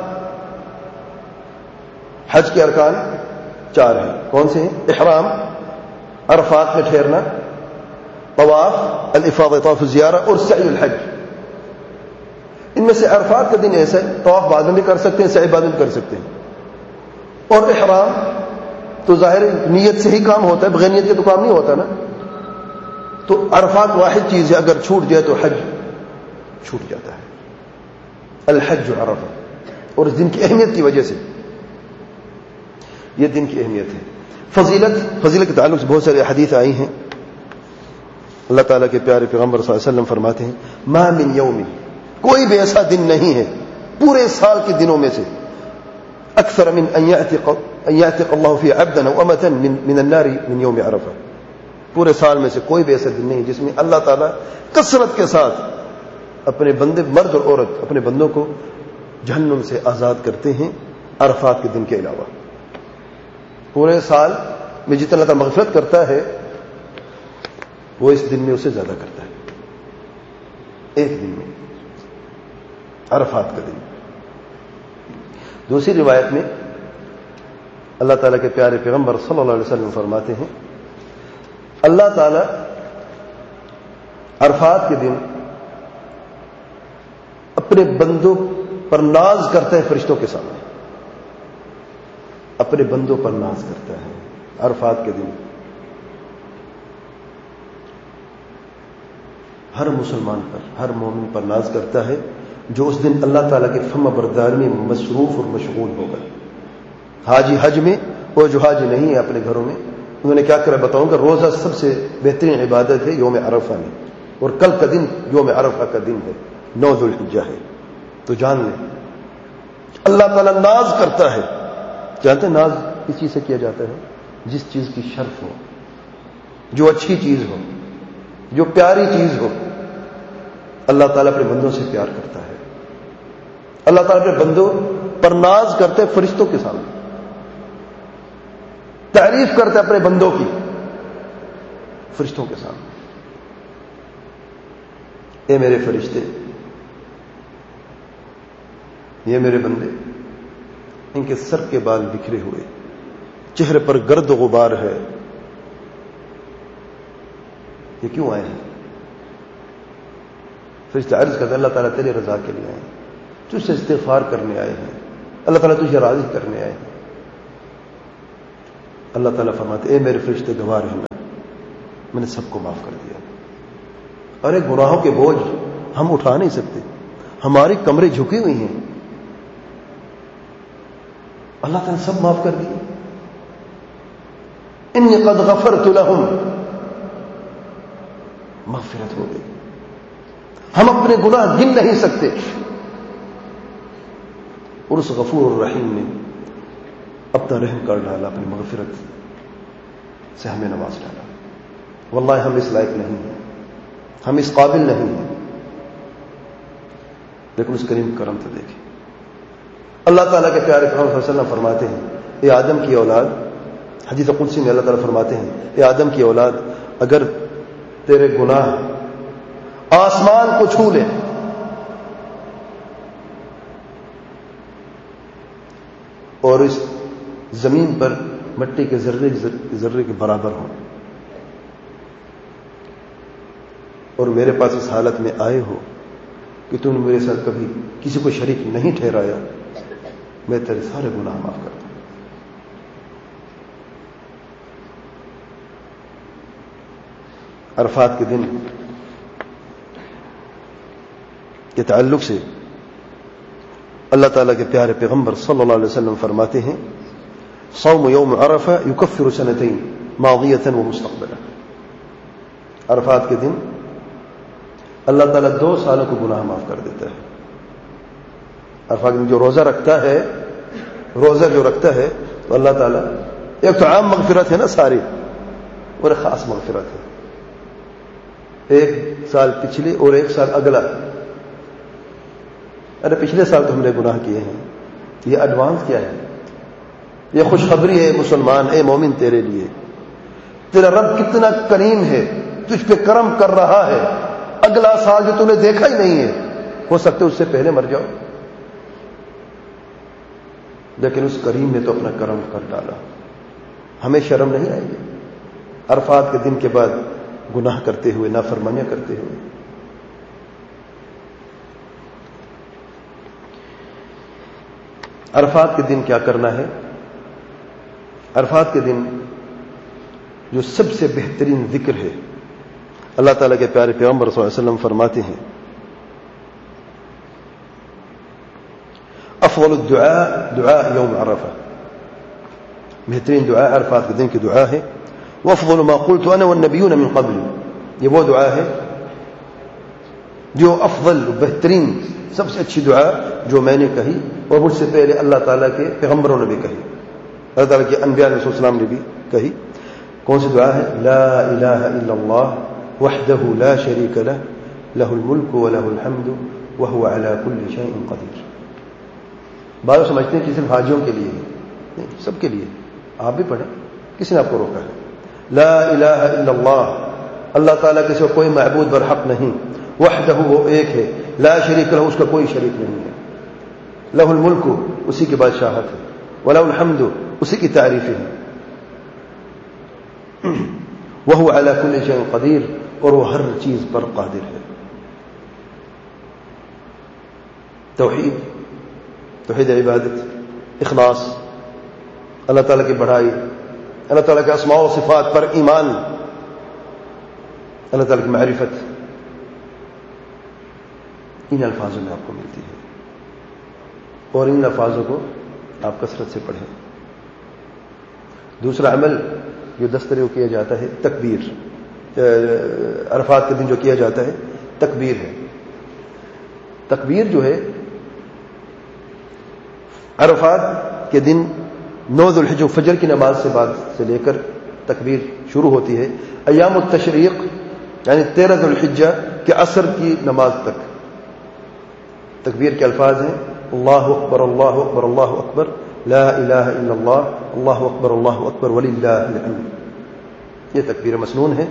حج کے ارکان 4 ہیں. کون سے ہیں؟ احرام، عرفات میں ٹھہرنا، طواف، الافاضہ طواف الزیارہ، اور سعی الحج. ان میں سے عرفات کا دن ایسا ہے، طواف بعد میں بھی کر سکتے ہیں، سعی بعد میں بھی کر سکتے ہیں. اور احرام تو ظاہر نیت سے ہی کام ہوتا ہے، بغیر نیت کے تو کام نہیں ہوتا نا. تو عرفات واحد چیز ہے، اگر چھوٹ جائے تو حج چھوٹ جاتا ہے. الحج عرفہ. اور اس دن کی اہمیت کی وجہ سے یہ دن کی اہمیت ہے. فضیلت کے تعلق سے بہت سارے حدیث آئی ہیں. اللہ تعالیٰ کے پیارے پیغمبر صلی اللہ علیہ وسلم فرماتے ہیں ما من یوم، کوئی بھی ایسا دن نہیں ہے پورے سال کے دنوں میں سے، اکثر من ان یعتق اللہ فی عبدا او امتا من النار من یوم عرفہ. پورے سال میں سے کوئی بھی ایسا دن نہیں جس میں اللہ تعالیٰ کثرت کے ساتھ اپنے بندے، مرد اور عورت، اپنے بندوں کو جہنم سے آزاد کرتے ہیں عرفات کے دن کے علاوہ. پورے سال میں جتنا اللہ تعالیٰ مغفرت کرتا ہے وہ اس دن میں اسے زیادہ کرتا ہے. ایک دن میں، عرفات کا دن. دوسری روایت میں اللہ تعالیٰ کے پیارے پیغمبر صلی اللہ علیہ وسلم فرماتے ہیں اللہ تعالیٰ عرفات کے دن اپنے بندوں پر ناز کرتا ہے فرشتوں کے سامنے. اپنے بندوں پر ناز کرتا ہے عرفات کے دن. ہر مسلمان پر، ہر مومن پر ناز کرتا ہے جو اس دن اللہ تعالیٰ کے فرما برداری میں مصروف اور مشغول ہوگا. حاجی حج میں، اور جو حاجی نہیں ہے اپنے گھروں میں، انہوں نے کیا کرا بتاؤں گا. روزہ سب سے بہترین عبادت ہے یوم عرفہ میں، اور کل کا دن یوم عرفہ کا دن ہے، 9 ذو الحجہ ہے. تو جان لیں اللہ تعالیٰ ناز کرتا ہے. جانتے ہیں ناز کس چیز سے کیا جاتا ہے؟ جس چیز کی شرف ہو، جو اچھی چیز ہو، جو پیاری چیز ہو. اللہ تعالیٰ اپنے بندوں سے پیار کرتا ہے. اللہ تعالیٰ اپنے بندوں پر ناز کرتے فرشتوں کے سامنے، تعریف کرتے اپنے بندوں کی فرشتوں کے سامنے. اے میرے فرشتے، یہ میرے بندے، ان کے سر کے بال بکھرے ہوئے، چہرے پر گرد و غبار ہے، یہ کیوں آئے ہیں؟ فرشتے عرض کرتے اللہ تعالیٰ تیری رضا کے لیے آئے ہیں، تجھ سے استغفار کرنے آئے ہیں، اللہ تعالیٰ تجھے راضی کرنے آئے ہیں. اللہ تعالیٰ فرماتے اے میرے فرشتے گواہ رہنا، میں نے سب کو معاف کر دیا۔ ارے گناہوں کے بوجھ ہم اٹھا نہیں سکتے، ہماری کمریں جھکی ہوئی ہیں، اللہ تعالیٰ سب معاف کر دیے۔ انی قد غفرت لہم، مغفرت ہو گئی، ہم اپنے گناہ گن نہیں سکتے، اور اس غفور الرحیم نے اپنا رحم کر ڈالا، اپنی مغفرت سے ہمیں نواز ڈالا۔ واللہ ہم اس لائق نہیں ہیں، ہم اس قابل نہیں ہیں، لیکن اس کریم کرم تو دیکھیں۔ اللہ تعالیٰ کے پیارے پیغمبر صلی اللہ علیہ وسلم فرماتے ہیں اے آدم کی اولاد، حدیث قدسی میں اللہ تعالیٰ فرماتے ہیں اے آدم کی اولاد، اگر تیرے گناہ آسمان کو چھو لے اور اس زمین پر مٹی کے ذرے کے برابر ہوں، اور میرے پاس اس حالت میں آئے ہو کہ تم نے میرے ساتھ کبھی کسی کو شریک نہیں ٹھہرایا، میں تیرے سارے گناہ معاف کرتا ہوں۔ عرفات کے دن کے تعلق سے اللہ تعالیٰ کے پیارے پیغمبر صلی اللہ علیہ وسلم فرماتے ہیں صوم یوم عرفہ یکفر سنتین ماضیۃ و مستقبلہ۔ عرفات کے دن اللہ تعالیٰ 2 سالوں کو گناہ معاف کر دیتا ہے۔ عرفات کے دن جو روزہ رکھتا ہے، روزہ جو رکھتا ہے تو اللہ تعالیٰ، ایک تو عام مغفرت ہے نا ساری، اور ایک خاص مغفرت ہے، 1 سال پچھلے اور 1 سال اگلا۔ ارے پچھلے سال تو ہم نے گناہ کیے ہیں، یہ ایڈوانس کیا ہے؟ یہ خوشخبری ہے مسلمان، اے مومن تیرے لیے، تیرا رب کتنا کریم ہے، تجھ پہ کرم کر رہا ہے۔ اگلا سال جو تم نے دیکھا ہی نہیں ہے، ہو سکتا ہے اس سے پہلے مر جاؤ، لیکن اس کریم نے تو اپنا کرم کر ڈالا، ہمیں شرم نہیں آئے گی عرفات کے دن کے بعد گناہ کرتے ہوئے، نافرمانیاں کرتے ہوئے؟ عرفات کے دن کیا کرنا ہے؟ عرفات کے دن جو سب سے بہترین ذکر ہے، اللہ تعالیٰ کے پیارے پیغمبر صلی اللہ علیہ وسلم فرماتے ہیں افضل الدعاء دعاء یوم عرفہ، بہترین دعا عرفات کے دن کی دعا ہے۔ وافضل ما قلت انا والنبیون من قبل، یہ وہ دعا ہے جو افضل، بہترین، سب سے اچھی دعا جو میں نے کہی اور مجھ سے پہلے اللہ تعالیٰ کے پیغمبروں نے بھی کہی، اللہ تعالیٰ کے انبیاء علیہ السلام نے بھی کہی۔ کون سی دعا ہے؟ لا الہ الا اللہ وحدہ لا شریک لہ لہ الملک ولہ الحمد وہو علی کل شیء قدیر۔ بعض سمجھتے ہیں کہ صرف حاجیوں کے لیے ہے، نہیں، سب کے لیے، آپ بھی پڑھیں، کسی نے آپ کو روکا ہے؟ لا الہ الا اللہ، اللہ تعالیٰ کے سوا کوئی معبود برحق نہیں، وحدہ وہ ایک ہے، لا شریک لہ اس کا کوئی شریک نہیں ہے، لہ الملک اسی کی بادشاہت ہے، ولہ الحمد اسی کی تعریفیں ہیں، وہو علی کل شیء قدیر اور وہ ہر چیز پر قادر ہے۔ توحید، توحید عبادت، اخلاص، اللہ تعالیٰ کی بڑائی، اللہ تعالیٰ کے اسماء و صفات پر ایمان، اللہ تعالیٰ کی معرفت، ان الفاظوں میں آپ کو ملتی ہے، اور ان الفاظوں کو آپ کثرت سے پڑھیں۔ دوسرا عمل جو دسترے کو کیا جاتا ہے تکبیر، عرفات کے دن جو کیا جاتا ہے تکبیر ہے۔ تکبیر جو ہے عرفات کے دن 9 ذو الحجہ فجر کی نماز سے بعد سے لے کر تکبیر شروع ہوتی ہے، ایام التشریق یعنی 13 ذو الحجہ کے عصر کی نماز تک تکبیر کے الفاظ ہیں اللہ اکبر اللہ اکبر اللہ اکبر لا الہ الا اللہ اللہ اکبر وللہ الحمد۔ یہ تکبیر مسنون ہے،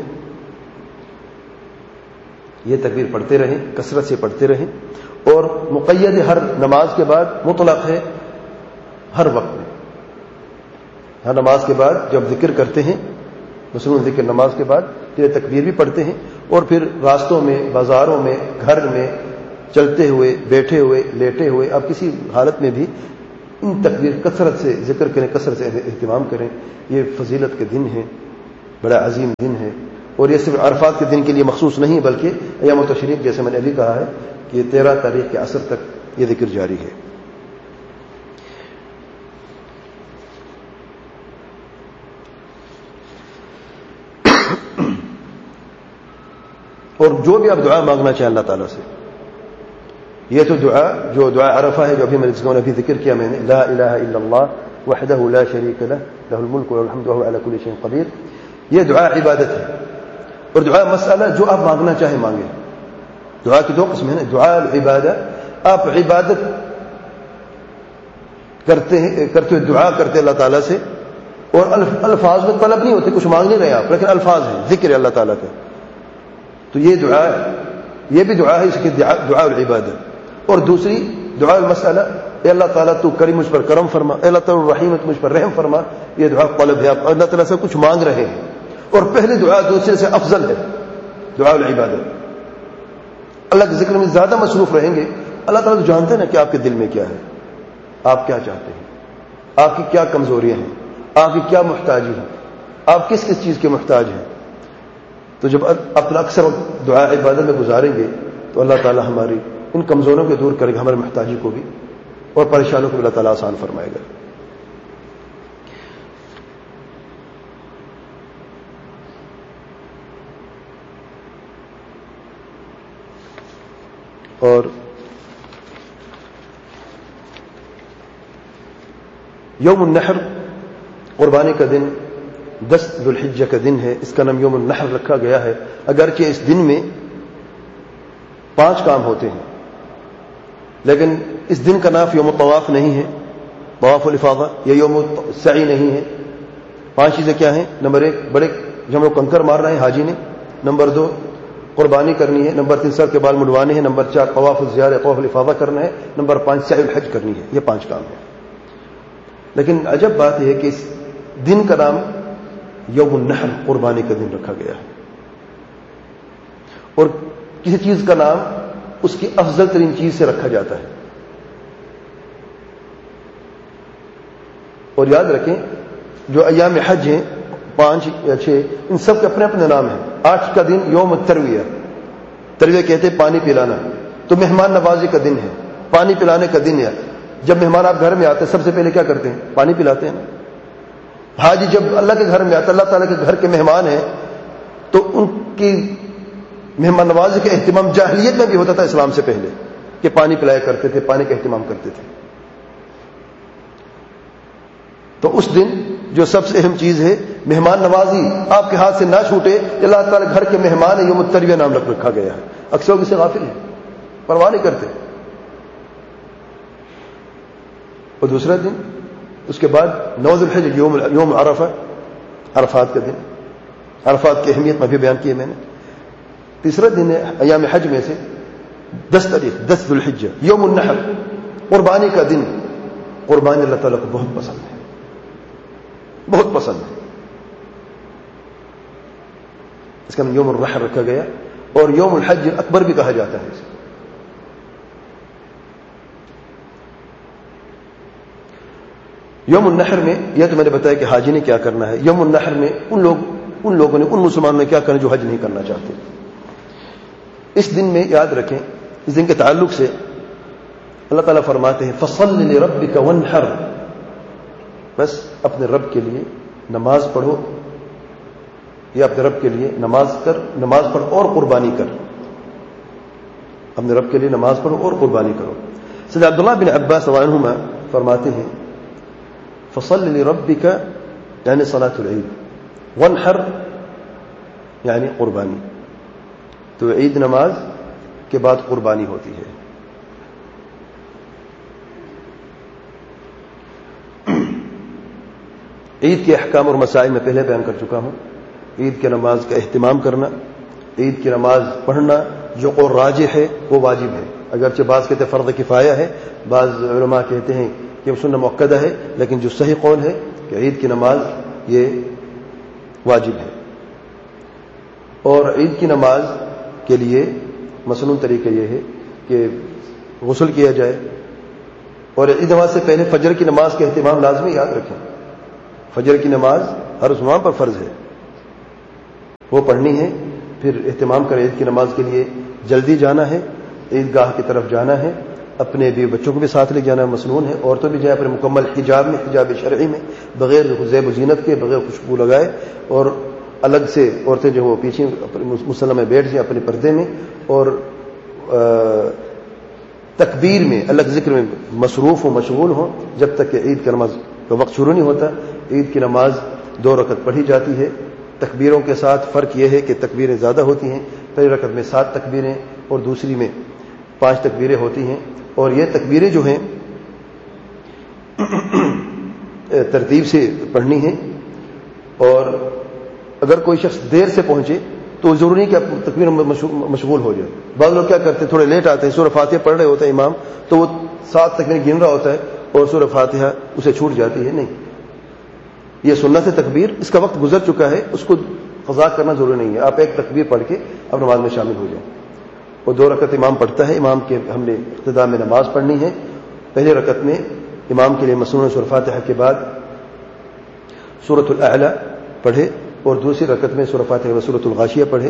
یہ تکبیر پڑھتے رہیں، کثرت سے پڑھتے رہیں، اور مقید ہر نماز کے بعد، مطلق ہے ہر وقت میں، ہر نماز کے بعد جب ذکر کرتے ہیں، مسنون ذکر نماز کے بعد، پھر تکبیر بھی پڑھتے ہیں، اور پھر راستوں میں، بازاروں میں، گھر میں، چلتے ہوئے، بیٹھے ہوئے، لیٹے ہوئے، آپ کسی حالت میں بھی ان تکبیر کثرت سے ذکر کریں، کثرت سے اہتمام کریں. یہ فضیلت کے دن ہیں، بڑا عظیم دن ہے، اور یہ صرف عرفات کے دن کے لیے مخصوص نہیں بلکہ ایام التشریق جیسے میں نے ابھی کہا ہے کہ 13 تاریخ کے عصر تک یہ ذکر جاری ہے. اور جو بھی آپ دعا مانگنا چاہیں اللہ تعالیٰ سے، یہ تو جو دعا عرفہ ہے جو ابھی میں نے ابھی ذکر کیا میں نے، لا الہ الا اللہ وحدہ لا شریک لہ لہ الملک وله الحمد وهو على كل شيء قدیر، یہ دعا عبادت ہے. اور دعا مسئلہ جو آپ مانگنا چاہیں مانگیں. دعا کی 2 قسم ہیں، دعا العبادہ، آپ عبادت کرتے ہوئے دعا کرتے اللہ تعالیٰ سے، اور الفاظ میں طلب نہیں ہوتے، کچھ مانگ نہیں رہے آپ، لیکن الفاظ ہیں، ذکر اللہ تعالیٰ کا، تو یہ دعا ہے، یہ بھی دعا ہے، اس کی دعا العبادہ. اور دوسری دعا المسئلہ، اے اللہ تعالیٰ تو کریم مجھ پر کرم فرما، اے اللہ تعالیٰ رحیم تو مجھ پر رحم فرما، یہ دعا طلب ہے، آپ اللہ تعالیٰ سے کچھ مانگ رہے ہیں. اور پہلی دعا دوسرے سے افضل ہے، دعا العبادہ. اللہ کے ذکر میں زیادہ مصروف رہیں گے. اللہ تعالیٰ تو جانتے ہیں نا کہ آپ کے دل میں کیا ہے، آپ کیا چاہتے ہیں، آپ کی کیا کمزوریاں ہیں، آپ کی کیا محتاجی ہیں، آپ کس کس چیز کے محتاج ہیں. تو جب اپنا اکثر وقت دعا عبادت میں گزاریں گے تو اللہ تعالیٰ ہماری ان کمزوروں کو دور کرے گا، ہمارے محتاجی کو بھی اور پریشانوں کو بھی اللہ تعالیٰ آسان فرمائے گا. اور یوم النحر قربانی کا دن 10 ذو الحجہ کا دن ہے، اس کا نام یوم النحر رکھا گیا ہے، اگرچہ اس دن میں 5 کام ہوتے ہیں، لیکن اس دن کا نام یوم الطواف نہیں ہے، طواف الافاضہ، یا یوم السعی نہیں ہے. 5 چیزیں کیا ہیں؟ نمبر 1 بڑے جب وہ کنکر مار رہے ہیں حاجی نے، نمبر 2 قربانی کرنی ہے، نمبر 3 سر کے بال مڈوانے ہیں، نمبر 4 طواف الزیارہ طواف الافاضہ کرنا ہے، نمبر 5 سعی الحج کرنی ہے. یہ 5 کام ہیں. لیکن عجب بات یہ ہے کہ اس دن کا نام یوم النحر قربانی کا دن رکھا گیا ہے، اور کسی چیز کا نام اس کی افضل ترین چیز سے رکھا جاتا ہے. اور یاد رکھیں جو ایام حج ہیں 5 یا 6 ان سب کے اپنے اپنے نام ہیں. 8 کا دن یوم الترویہ، ترویہ کہتے ہیں پانی پلانا، تو مہمان نوازی کا دن ہے، پانی پلانے کا دن ہے. جب مہمان آپ گھر میں آتے ہیں سب سے پہلے کیا کرتے ہیں؟ پانی پلاتے ہیں. حاجی جب اللہ کے گھر میں آتا ہے، اللہ تعالیٰ کے گھر کے مہمان ہیں، تو ان کی مہمان نوازی کا اہتمام جاہلیت میں بھی ہوتا تھا اسلام سے پہلے، کہ پانی پلایا کرتے تھے، پانی کا اہتمام کرتے تھے. تو اس دن جو سب سے اہم چیز ہے مہمان نوازی آپ کے ہاتھ سے نہ چھوٹے، اللہ تعالیٰ گھر کے مہمان ہیں، یوم الترویہ نام رکھا گیا ہے. اکثر لوگ اسے غافل ہیں، پرواہ نہیں کرتے. اور دوسرا دن اس کے بعد 9 ذو الحجہ یوم عرفہ، عرفات کا دن، عرفات کی اہمیت میں بھی بیان کی ہے میں نے. تیسرا دن ہے ایام حج میں سے 10 تاریخ 10 ذو الحجہ یوم النحر قربانی کا دن. قربانی اللہ تعالیٰ کو بہت پسند ہے، بہت پسند ہے. اس کا نام یوم النحر رکھا گیا، اور یوم الحج اکبر بھی کہا جاتا ہے اسے. یوم النحر میں یہ تو میں نے بتایا کہ حاجی نے کیا کرنا ہے. یوم النحر میں ان لوگوں نے، ان مسلمانوں نے کیا کرنا جو حج نہیں کرنا چاہتے. اس دن میں یاد رکھیں، اس دن کے تعلق سے اللہ تعالیٰ فرماتے ہیں فصل لربک وانحر، بس اپنے رب کے لیے نماز پڑھو، یا اپنے رب کے لیے نماز پڑھ اور قربانی کر. اپنے رب کے لیے نماز پڑھو اور قربانی کرو. سیدنا عبداللہ بن عباس رضی اللہ عنہما فرماتے ہیں فصل لربک یعنی صلاۃ العید، وانحر یعنی قربانی. تو عید نماز کے بعد قربانی ہوتی ہے. عید کے احکام اور مسائل میں پہلے بیان کر چکا ہوں. عید کی نماز کا اہتمام کرنا، عید کی نماز پڑھنا جو قول راجح ہے وہ واجب ہے. اگرچہ بعض کہتے ہیں فرض کفایہ ہے، بعض علماء کہتے ہیں کہ سنت مؤکدہ ہے، لیکن جو صحیح قول ہے کہ عید کی نماز یہ واجب ہے. اور عید کی نماز کے لیے مسنون طریقہ یہ ہے کہ غسل کیا جائے، اور عید نماز سے پہلے فجر کی نماز کا اہتمام لازمی یاد رکھیں. فجر کی نماز ہر مسلمان پر فرض ہے، وہ پڑھنی ہے. پھر اہتمام کریں عید کی نماز کے لیے، جلدی جانا ہے، عیدگاہ کی طرف جانا ہے، اپنے بھی بچوں کو بھی ساتھ لے جانا مسنون ہے. عورتوں بھی جائیں اپنے مکمل حجاب میں، حجاب شرعی میں، بغیر زیب و زینت کے، بغیر خوشبو لگائے، اور الگ سے عورتیں جو وہ پیچھے مصلی میں بیٹھ جائیں اپنے پردے میں، اور تکبیر میں، الگ ذکر میں مصروف و مشغول ہوں جب تک کہ عید کی نماز کا وقت شروع نہیں ہوتا. عید کی نماز 2 رکعت پڑھی جاتی ہے تکبیروں کے ساتھ. فرق یہ ہے کہ تکبیریں زیادہ ہوتی ہیں، پہلی رکعت میں 7 تکبیریں اور دوسری میں 5 تکبیریں ہوتی ہیں. اور یہ تکبیریں جو ہیں ترتیب سے پڑھنی ہیں. اور اگر کوئی شخص دیر سے پہنچے تو ضروری نہیں کہ آپ تکبیر مشغول ہو جائے. بعض لوگ کیا کرتے ہیں، تھوڑے لیٹ آتے ہیں، سورہ فاتحہ پڑھ رہے ہوتا ہے امام، تو وہ 7 تکبیر گن رہا ہوتا ہے اور سورہ فاتحہ اسے چھوٹ جاتی ہے. نہیں، یہ سنت ہے تکبیر، اس کا وقت گزر چکا ہے، اس کو قضا کرنا ضروری نہیں ہے. آپ ایک تکبیر پڑھ کے اب نماز میں شامل ہو جائیں. اور 2 رکعت امام پڑھتا ہے، امام کے ہم نے ابتدا میں نماز پڑھنی ہے. پہلی رکعت میں امام کے لیے مسنون سورہ فاتحہ کے بعد سورۃ الاعلی پڑھے، اور دوسری رکعت میں سورہ فاتحہ و سورۃ الغاشیہ پڑھے.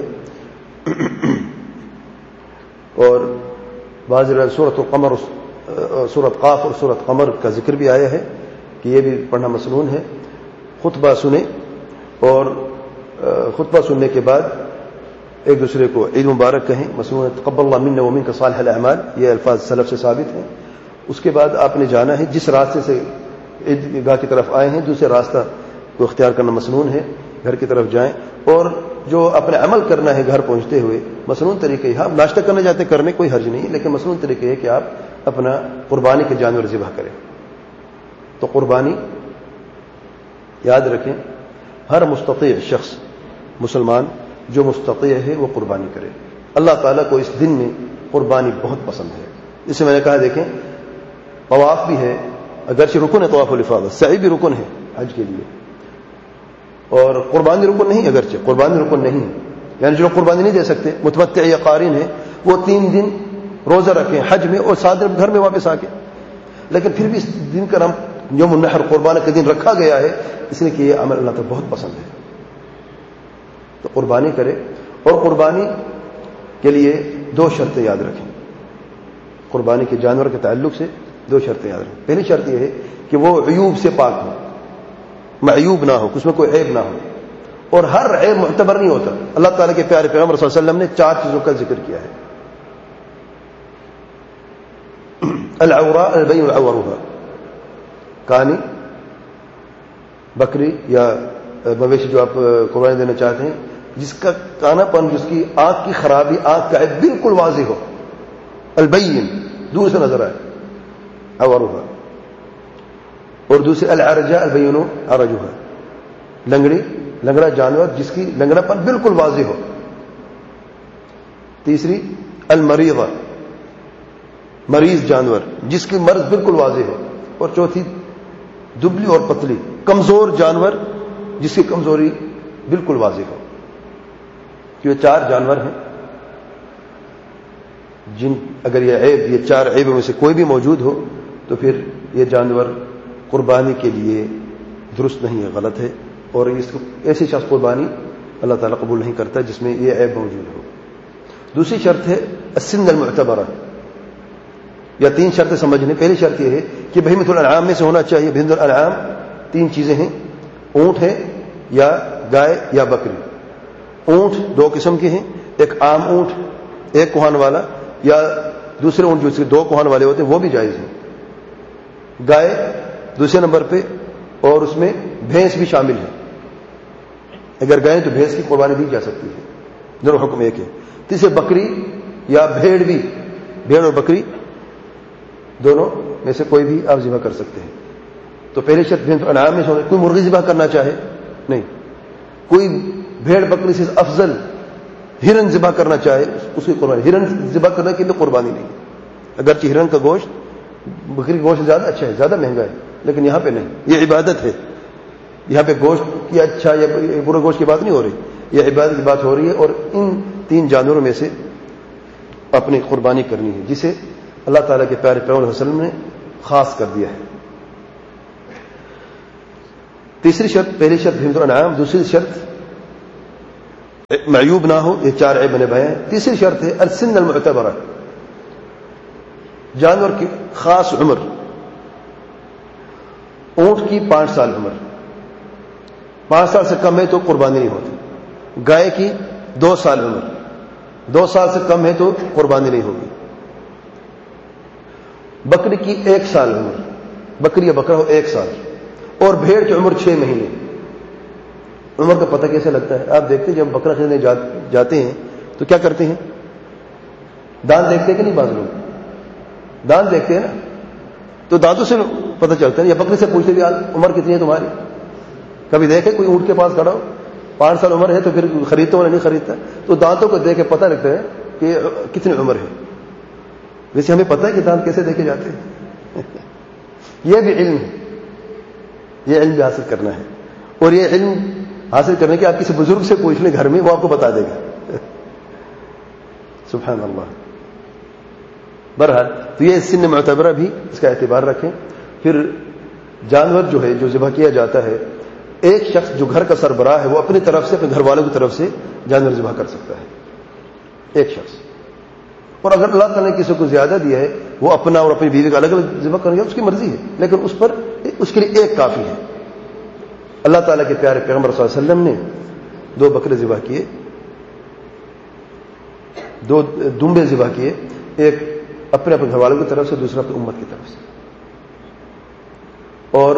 اور بعض سورۃ القمر، سورۃ قاف اور سورۃ قمر کا ذکر بھی آیا ہے کہ یہ بھی پڑھنا مسنون ہے. خطبہ سنیں، اور خطبہ سننے کے بعد ایک دوسرے کو عید مبارک کہیں. مسنون تقبل اللہ منا ومنک صالح الاعمال، یہ الفاظ سلف سے ثابت ہیں. اس کے بعد آپ نے جانا ہے، جس راستے سے عیدگاہ کی طرف آئے ہیں دوسرے راستہ کو اختیار کرنا مسنون ہے. گھر کی طرف جائیں، اور جو اپنے عمل کرنا ہے گھر پہنچتے ہوئے مسنون طریقے، ہاں ناشتہ کرنے جاتے کرنے کوئی حرج نہیں، لیکن مسنون طریقے ہے کہ آپ اپنا قربانی کے جانور ذبح کریں. تو قربانی یاد رکھیں، ہر مستطیع شخص مسلمان جو مستطیع ہے وہ قربانی کرے. اللہ تعالیٰ کو اس دن میں قربانی بہت پسند ہے. اسے میں نے کہا دیکھیں، طواف بھی ہے، اگرچہ رکن ہے طواف الافاضہ، سعی بھی رکن ہے حج کے لیے، اور قربانی رکن نہیں. اگرچہ قربانی رکن نہیں ہے، یعنی جو قربانی نہیں دے سکتے، متمتع یا قارن ہے، وہ 3 دن روزہ رکھیں حج میں اور 7 دن گھر میں واپس آ کے. لیکن پھر بھی اس دن کا نام یوم النحر، قربانی کا دن رکھا گیا ہے، اس لیے کہ یہ عمل اللہ تعالیٰ بہت پسند ہے. تو قربانی کرے، اور قربانی کے لیے 2 شرطیں یاد رکھیں. قربانی کے جانور کے تعلق سے 2 شرطیں یاد رکھیں. پہلی شرط یہ ہے کہ وہ عیوب سے پاک ہو، معیوب نہ ہو، اس میں کوئی عیب نہ ہو. اور ہر عیب معتبر نہیں ہوتا. اللہ تعالیٰ کے پیارے پیغمبر صلی اللہ علیہ وسلم نے 4 چیزوں کا ذکر کیا ہے. العوراء البین العورها، کانی، بکری یا مویشی جو آپ قربانی دینا چاہتے ہیں، جس کا کانا پن، جس کی آنکھ کی خرابی، آنکھ کا عیب بالکل واضح ہو، البین، دور سے نظر آئے، عورها. اور دوسری العرجاء البین عرجها، لنگڑا جانور جس کی لنگڑا پن بالکل واضح ہو. تیسری المریضہ، مریض جانور جس کی مرض بالکل واضح ہو. اور چوتھی دبلی اور پتلی، کمزور جانور جس کی کمزوری بالکل واضح ہو. یہ 4 جانور ہیں جن اگر یہ 4 عیبوں میں سے کوئی بھی موجود ہو تو پھر یہ جانور قربانی کے لیے درست نہیں ہے، غلط ہے. اور اس کو ایسی شخص قربانی اللہ تعالیٰ قبول نہیں کرتا جس میں یہ عیب موجود ہو. دوسری شرط ہے السن المعتبرہ، یا 3 شرطیں سمجھنے. پہلی شرط یہ ہے کہ بہیمۃ الانعام میں سے ہونا چاہیے. بہیمۃ الانعام 3 چیزیں ہیں، اونٹ ہے یا گائے یا بکری. اونٹ 2 قسم کے ہیں، ایک عام اونٹ، ایک کوہان والا، یا دوسرے اونٹ جو 2 کوہان والے ہوتے ہیں وہ بھی جائز ہیں. گائے دوسرے نمبر پہ، اور اس میں بھینس بھی شامل ہے. اگر گائے تو بھینس کی قربانی دی جا سکتی ہے، دونوں حکم ایک ہے. تیسرے بکری یا بھیڑ بھی، بھیڑ اور بکری دونوں میں سے کوئی بھی آپ ذبح کر سکتے ہیں. تو پہلی شرط بہیمۃ الانعام میں سے، کوئی مرغی ذبح کرنا چاہے نہیں، کوئی بھیڑ بکری سے افضل ہرن ذبح کرنا چاہے اس کی قربانی. ہرن ذبح کرنے کے لیے قربانی نہیں، اگرچہ ہرن کا گوشت بکری گوشت زیادہ اچھا ہے، زیادہ مہنگا ہے، لیکن یہاں پہ نہیں. یہ عبادت ہے. یہاں پہ گوشت کی اچھا یا برے گوشت کی بات نہیں ہو رہی، یہ عبادت کی بات ہو رہی ہے. اور ان 3 جانوروں میں سے اپنی قربانی کرنی ہے، جسے اللہ تعالیٰ کے پیارے پیغمبر صلی اللہ علیہ وسلم نے خاص کر دیا ہے. تیسری شرط، پہلی شرط بہیمۃ الانعام، دوسری شرط معیوب نہ ہو، یہ 4 عیب بنے بھائی. تیسری شرط ہے السن المعتبرہ، جانور کی خاص عمر. اونٹ کی 5 سال عمر، 5 سال سے کم ہے تو قربانی نہیں ہوتی. گائے کی 2 سال عمر، 2 سال سے کم ہے تو قربانی نہیں ہوگی. بکری کی 1 سال عمر، بکری یا بکرا ہو 1 سال. اور بھیڑ کی عمر 6 مہینے. عمر کا پتہ کیسے لگتا ہے؟ آپ دیکھتے ہیں جب بکرا خریدنے جاتے ہیں تو کیا کرتے ہیں؟ دانت دیکھتے ہیں کہ نہیں؟ بعض لوگ دانت دیکھتے ہیں نا، تو دانتوں سے پتہ چلتا ہے. یا بکری سے پوچھتے ہیں عمر کتنی ہے تمہاری؟ کبھی دیکھے کوئی اونٹ کے پاس کھڑا ہو 5 سال عمر ہے تو پھر خریدتا ہو نہیں خریدتا؟ تو دانتوں کو دیکھ کے پتہ لگتا ہے کہ کتنی عمر ہے. ویسے ہمیں پتہ ہے کہ دانت کیسے دیکھے جاتے ہیں. یہ بھی علم ہے، یہ علم بھی حاصل کرنا ہے. اور یہ علم حاصل کرنے کے آپ کسی بزرگ سے پوچھ لیں گھر میں، وہ آپ کو بتا دے گا. سبحان اللہ. بہرحال تو یہ سن معتبرہ بھی اس کا اعتبار رکھیں. پھر جانور جو ہے جو ذبح کیا جاتا ہے، ایک شخص جو گھر کا سربراہ ہے وہ اپنی طرف سے، اپنے گھر والوں کی طرف سے جانور ذبح کر سکتا ہے، ایک شخص. اور اگر اللہ تعالیٰ نے کسی کو زیادہ دیا ہے، وہ اپنا اور اپنی بیوی کا الگ الگ ذبح کریں گے، اس کی مرضی ہے، لیکن اس کے لیے ایک کافی ہے. اللہ تعالیٰ کے پیارے پیغمبر صلی اللہ علیہ وسلم نے 2 بکرے ذبح کیے، 2 دمبے ذبح کیے، ایک اپنے گھر والوں کی طرف سے، دوسرا اپنی امت کی طرف سے. اور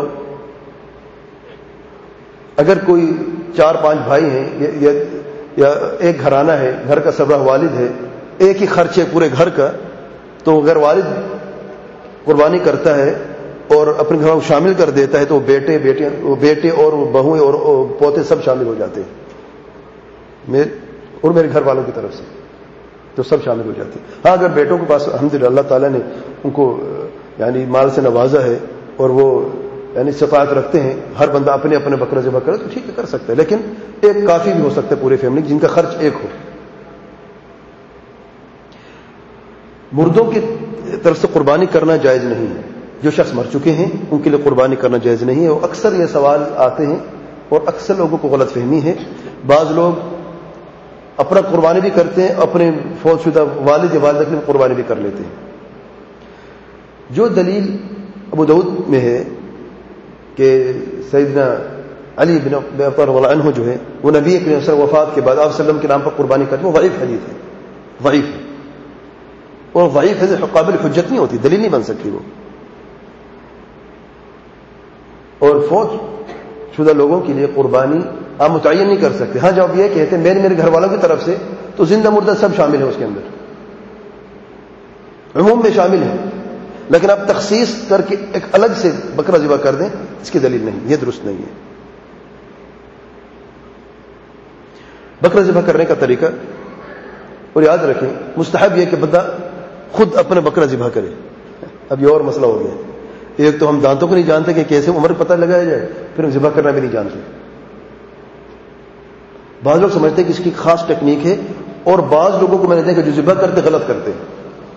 اگر کوئی 4-5 بھائی ہیں یا ایک گھرانہ ہے، گھر کا سربراہ والد ہے، ایک ہی خرچ ہے پورے گھر کا، تو اگر والد قربانی کرتا ہے اور اپنے گھر کو شامل کر دیتا ہے تو وہ بیٹے اور بہویں اور پوتے سب شامل ہو جاتے ہیں، اور میرے گھر والوں کی طرف سے تو سب شامل ہو جاتے ہیں. ہاں اگر بیٹوں کے پاس الحمدللہ اللہ تعالیٰ نے ان کو یعنی مال سے نوازا ہے اور وہ یعنی استطاعت رکھتے ہیں، ہر بندہ اپنے اپنے بکرا ذبح کرے تو ٹھیک ہے، کر سکتا ہے. لیکن ایک کافی بھی ہو سکتا ہے پورے فیملی جن کا خرچ ایک ہو. مردوں کی طرف سے قربانی کرنا جائز نہیں ہے. جو شخص مر چکے ہیں ان کے لیے قربانی کرنا جائز نہیں ہے. اور اکثر یہ سوال آتے ہیں اور اکثر لوگوں کو غلط فہمی ہے. بعض لوگ اپنا قربانی بھی کرتے ہیں، اپنے فوت شدہ والد یا والدہ کے لیے قربانی بھی کر لیتے ہیں. جو دلیل ابو داؤد میں ہے کہ سیدنا علی بن ابی طالب رضی اللہ عنہ جو ہے وہ نبی کریم صلی اللہ علیہ وسلم وفات کے بعد آپ صلی اللہ علیہ وسلم کے نام پر قربانی کرتے ہیں، وہ ضعیف حدیث ہے، ضعیف ہے. اور ضعیف حدیث قابل حجت نہیں ہوتی، دلیل نہیں بن سکتی وہ. اور فوت شدہ لوگوں کے لیے قربانی آپ متعین نہیں کر سکتے. ہاں جب یہ کہتے ہیں میرے گھر والوں کی طرف سے، تو زندہ مردہ سب شامل ہیں اس کے اندر، عموم میں شامل ہیں. لیکن آپ تخصیص کر کے ایک الگ سے بکرا ذبح کر دیں، اس کی دلیل نہیں، یہ درست نہیں ہے. بکرا ذبح کرنے کا طریقہ، اور یاد رکھیں مستحب یہ کہ بندہ خود اپنا بکرا ذبح کرے. اب یہ اور مسئلہ ہو گیا. ایک تو ہم دانتوں کو نہیں جانتے کہ کیسے عمر پتہ لگایا جائے، پھر ہم ذبح کرنا بھی نہیں جانتے. بعض لوگ سمجھتے ہیں کہ اس کی خاص ٹیکنیک ہے، اور بعض لوگوں کو میں نے دیکھا جو ذبح کرتے غلط کرتے ہیں.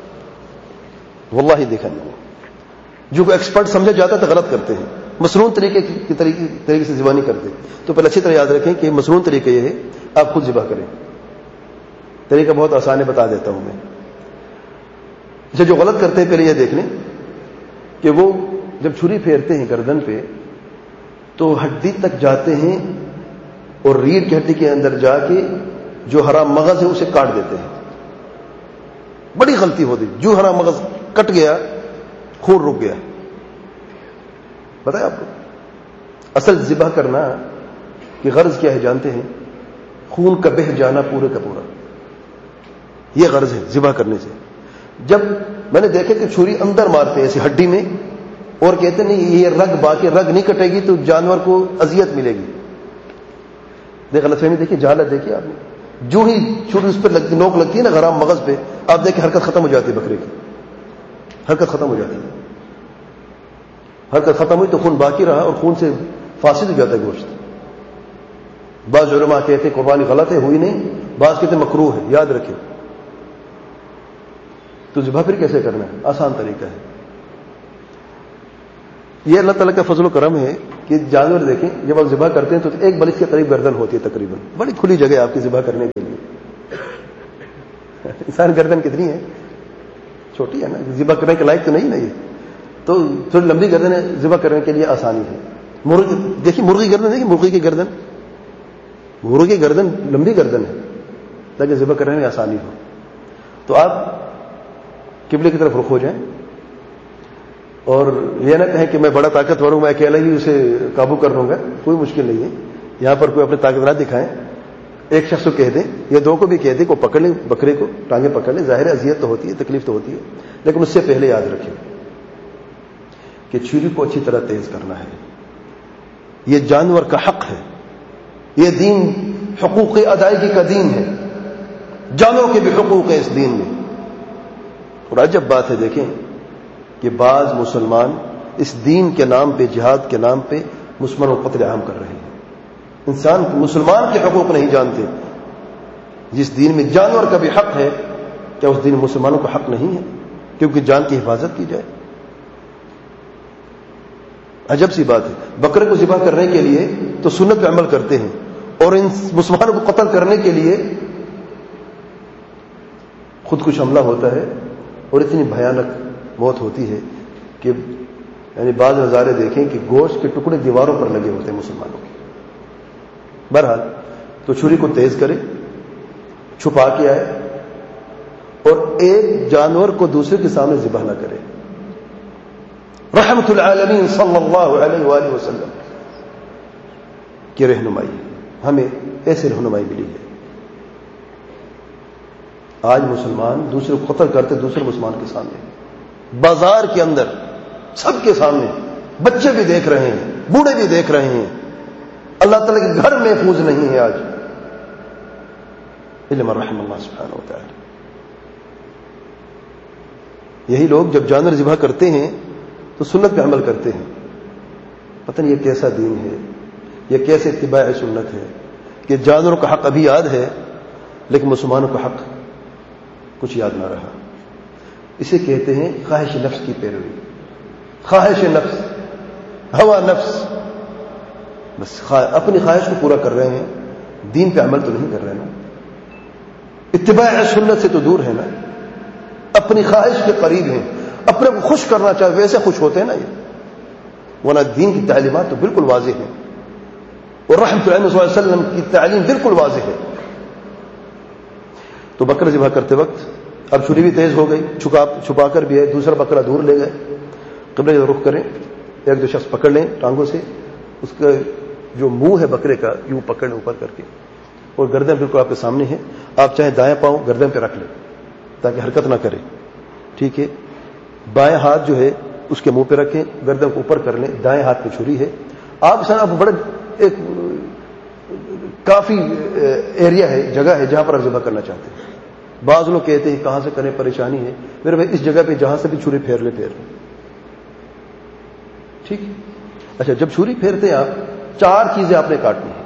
واللہ دیکھا نہیں، جو کو ایکسپرٹ سمجھا جاتا ہے تو غلط کرتے ہیں، مسنون طریقے سے ذبح نہیں کرتے. تو پہلے اچھی طرح یاد رکھیں کہ مسنون طریقہ یہ ہے آپ خود ذبح کریں. طریقہ بہت آسان ہے، بتا دیتا ہوں میں. اسے جو غلط کرتے ہیں پہلے یہ دیکھ لیں کہ وہ جب چھری پھیرتے ہیں گردن پہ تو ہڈی تک جاتے ہیں اور ریڑھ کی ہڈی کے اندر جا کے جو حرام مغز ہے اسے کاٹ دیتے ہیں. بڑی غلطی ہوتی، جو حرام مغز کٹ گیا خون رک گیا. بتائیں آپ کو اصل ذبح کرنا کی غرض کیا ہے جانتے ہیں؟ خون کا بہہ جانا پورے کا پورا، یہ غرض ہے ذبح کرنے سے. جب میں نے دیکھا کہ چھری اندر مارتے ہیں ایسی ہڈی میں اور کہتے نہیں یہ رگ باقی رگ نہیں کٹے گی تو جانور کو اذیت ملے گی. دیکھ غلط فہمی دیکھیے، جہالت دیکھیے آپ نے. جو ہی چھری اس پہ لگتی، نوک لگتی ہے نا غرام مغز پہ، آپ دیکھیں حرکت ختم ہو جاتی ہے، بکرے کی حرکت ختم ہو جاتی ہے. حرکت ختم ہوئی تو خون باقی رہا اور خون سے فاسد ہو جاتا ہے گوشت. بعض علماء کہتے ہیں قربانی غلط ہے، ہوئی نہیں، بعض کہتے ہیں مکروہ ہے. یاد رکھیں. تو ذبح پھر کیسے کرنا ہے؟ آسان طریقہ ہے. یہ اللہ تعالیٰ کا فضل و کرم ہے کہ جانور دیکھیں جب آپ ذبح کرتے ہیں تو ایک بلش کے قریب گردن ہوتی ہے تقریباً. بڑی کھلی جگہ آپ کی ذبح کرنے کے لیے. انسان گردن کتنی ہے؟ چھوٹی ہے نا, ذبح کرنے کے لائق تو نہیں نا یہ. تو تھوڑی لمبی گردن ہے, ذبح کرنے کے لیے آسانی ہے. دیکھیے مرغی گردن, دیکھیے مرغی کی گردن, مرغی کی گردن لمبی گردن ہے تاکہ ذبح کرنے میں آسانی ہو. تو آپ قبلے کی طرف رخ ہو جائیں اور یہ نہ کہیں کہ میں بڑا طاقتور ہوں, میں اکیلا ہی اسے قابو کر لوں گا. کوئی مشکل نہیں ہے. یہاں پر کوئی اپنے طاقت نہ دکھائیں. ایک شخص کو کہہ دیں یا دو کو بھی کہہ دیں, کو پکڑ لیں بکرے کو, ٹانگیں پکڑ لیں. ظاہر اذیت تو ہوتی ہے, تکلیف تو ہوتی ہے, لیکن اس سے پہلے یاد رکھیں کہ چھری کو اچھی طرح تیز کرنا ہے. یہ جانور کا حق ہے. یہ دین حقوق ادائیگی کا دین ہے. جانوروں کے بھی حقوق ہیں اس دین میں. اور عجب بات ہے دیکھیں کہ بعض مسلمان اس دین کے نام پہ, جہاد کے نام پہ مسلمانوں کو قتل عام کر رہے ہیں. انسان مسلمان کے حقوق نہیں جانتے. جس دین میں جانور کا بھی حق ہے, کیا اس دین میں مسلمانوں کا حق نہیں ہے کیونکہ جان کی حفاظت کی جائے؟ عجب سی بات ہے. بکرے کو ذبح کرنے کے لیے تو سنت پہ عمل کرتے ہیں, اور ان مسلمانوں کو قتل کرنے کے لیے خودکش حملہ ہوتا ہے اور اتنی بھیانک موت ہوتی ہے کہ یعنی بعض نظارے دیکھیں کہ گوشت کے ٹکڑے دیواروں پر لگے ہوتے ہیں مسلمانوں کے. بہرحال تو چھری کو تیز کرے, چھپا کے آئے, اور ایک جانور کو دوسرے کے سامنے ذبح نہ کرے. رحمت العالمین صلی اللہ علیہ وآلہ وسلم کی رہنمائی, ہمیں ایسے رہنمائی ملی ہے. آج مسلمان دوسرے کو قتل کرتے دوسرے مسلمان کے سامنے, بازار کے اندر سب کے سامنے. بچے بھی دیکھ رہے ہیں, بوڑھے بھی دیکھ رہے ہیں. اللہ تعالیٰ کے گھر محفوظ نہیں ہے آج. علم رحم اللہ سبحانہ و تعالی. یہی لوگ جب جانور ذبح کرتے ہیں تو سنت پہ عمل کرتے ہیں. پتہ نہیں یہ کیسا دین ہے, یہ کیسے اتباع سنت ہے کہ جانوروں کا حق ابھی یاد ہے لیکن مسلمانوں کا حق کچھ یاد نہ رہا. اسے کہتے ہیں خواہش نفس کی پیروی. خواہش نفس, ہوا نفس, بس اپنی خواہش کو پورا کر رہے ہیں, دین پہ عمل تو نہیں کر رہے نا. اتباع سنت سے تو دور ہے نا, اپنی خواہش کے قریب ہیں. اپنے کو خوش کرنا چاہے ویسے خوش ہوتے ہیں نا یہ, ورنہ دین کی تعلیمات تو بالکل واضح ہیں اور رحمت اللہ صلی اللہ علیہ وسلم کی تعلیم بالکل واضح ہے. تو بکرا ذبح کرتے وقت اب چھری بھی تیز ہو گئی, چھپا کر بھی ہے, دوسرا بکرا دور لے گئے. قبلے کی رخ کریں, ایک دو شخص پکڑ لیں ٹانگوں سے, اس کا جو منہ ہے بکرے کا یوں پکڑ لیں اوپر کر کے, اور گردن بالکل آپ کے سامنے ہے. آپ چاہے دائیں پاؤں گردن پہ رکھ لیں تاکہ حرکت نہ کرے, ٹھیک ہے. بائیں ہاتھ جو ہے اس کے منہ پہ رکھیں, گردن کو اوپر کر لیں, دائیں ہاتھ پہ چھری ہے. آپ بڑے ایک کافی ایریا ہے, جگہ ہے جہاں پر آپ ذبح کرنا چاہتے ہیں. بعض لوگ کہتے ہیں کہاں سے کریں, پریشانی ہے. میرے بھائی اس جگہ پہ جہاں سے بھی چھری پھیر لیں, ٹھیک. اچھا, جب چھری پھیرتے ہیں آپ 4 چیزیں آپ نے کاٹنی ہیں.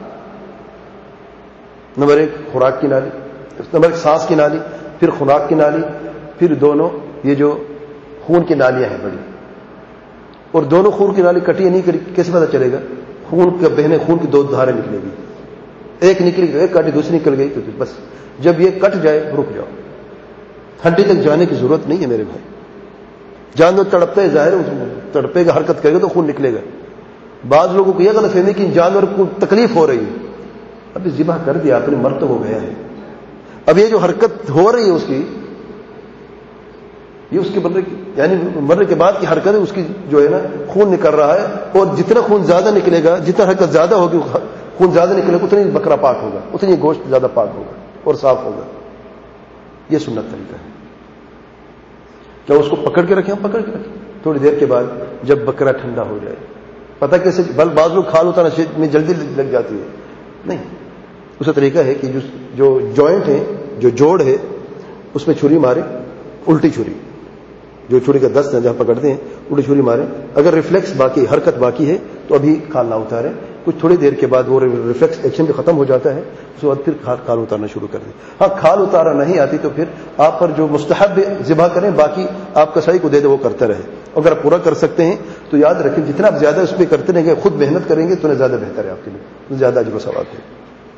نمبر 1 خوراک کی نالی, نمبر 1 سانس کی نالی, پھر خوراک کی نالی, پھر دونوں یہ جو خون کی نالیاں ہیں بڑی, اور دونوں خون کی نالی کٹی نہیں کری کیسے پتہ چلے گا؟ خون کا بہنے خون کی 2 دھاریں نکلے گی, ایک نکلی ایک کٹی دوسری نکل گئی تو بس. جب یہ کٹ جائے رک جاؤ, ہڈی تک جانے کی ضرورت نہیں ہے میرے بھائی. جانور تڑپتا ہے, ظاہر تڑپے گا, حرکت کرے گا تو خون نکلے گا. بعض لوگوں کو یہ غلط فہمی کہ جانور کو تکلیف ہو رہی ہے. ابھی ذبح کر دیا آپ نے, مرد ہو گیا ہے. اب یہ جو حرکت ہو رہی ہے اس کی, یہ اس کے یعنی مرنے کے بعد کی حرکت ہے اس کی, جو ہے نا خون نکل رہا ہے, اور جتنا خون زیادہ نکلے گا, جتنا حرکت زیادہ ہوگی, خون زیادہ نکلے گا, اتنی بکرا پاک ہوگا, اتنی گوشت زیادہ پاک ہوگا اور صاف ہوگا. یہ سنت طریقہ ہے. کیا اس کو پکڑ کے رکھیں؟ ہم پکڑ کے رکھیں. تھوڑی دیر کے بعد جب بکرا ٹھنڈا ہو جائے, پتہ کیسے, بعض لوگ کھال ہوتا میں جلدی لگ جاتی ہے. نہیں, اس کا طریقہ ہے کہ جو جوائنٹ ہے, جو جوڑ ہے, اس میں چھری مارے, الٹی چھری, جو چھری کا دست ہے جہاں پکڑتے ہیں الٹی چھری مارے. اگر ریفلیکس باقی, حرکت باقی ہے تو ابھی کھال نہ اتارے, کچھ تھوڑی دیر کے بعد وہ ریفلیکس ایکشن بھی ختم ہو جاتا ہے، اس کے بعد پھر کھال اتارنا شروع کر دیں. ہاں کھال اتارا نہیں آتی تو پھر آپ پر جو مستحب ذبح کریں، باقی آپ کسائی کو دے دے، وہ کرتے رہے. اگر آپ پورا کر سکتے ہیں تو یاد رکھیں جتنا آپ زیادہ اس پہ کرتے رہیں گے، خود محنت کریں گے تو زیادہ بہتر ہے آپ کے لیے، زیادہ اجر و ثواب ہے.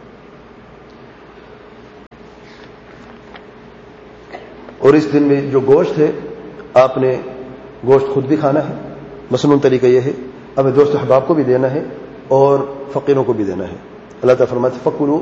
اور اس دن میں جو گوشت ہے، آپ نے گوشت خود بھی کھانا ہے. مصنون طریقہ یہ ہے، اپنے دوست احباب کو بھی دینا ہے اور فقیروں کو بھی دینا ہے. اللہ تعالیٰ فرماتے فَكُلُوا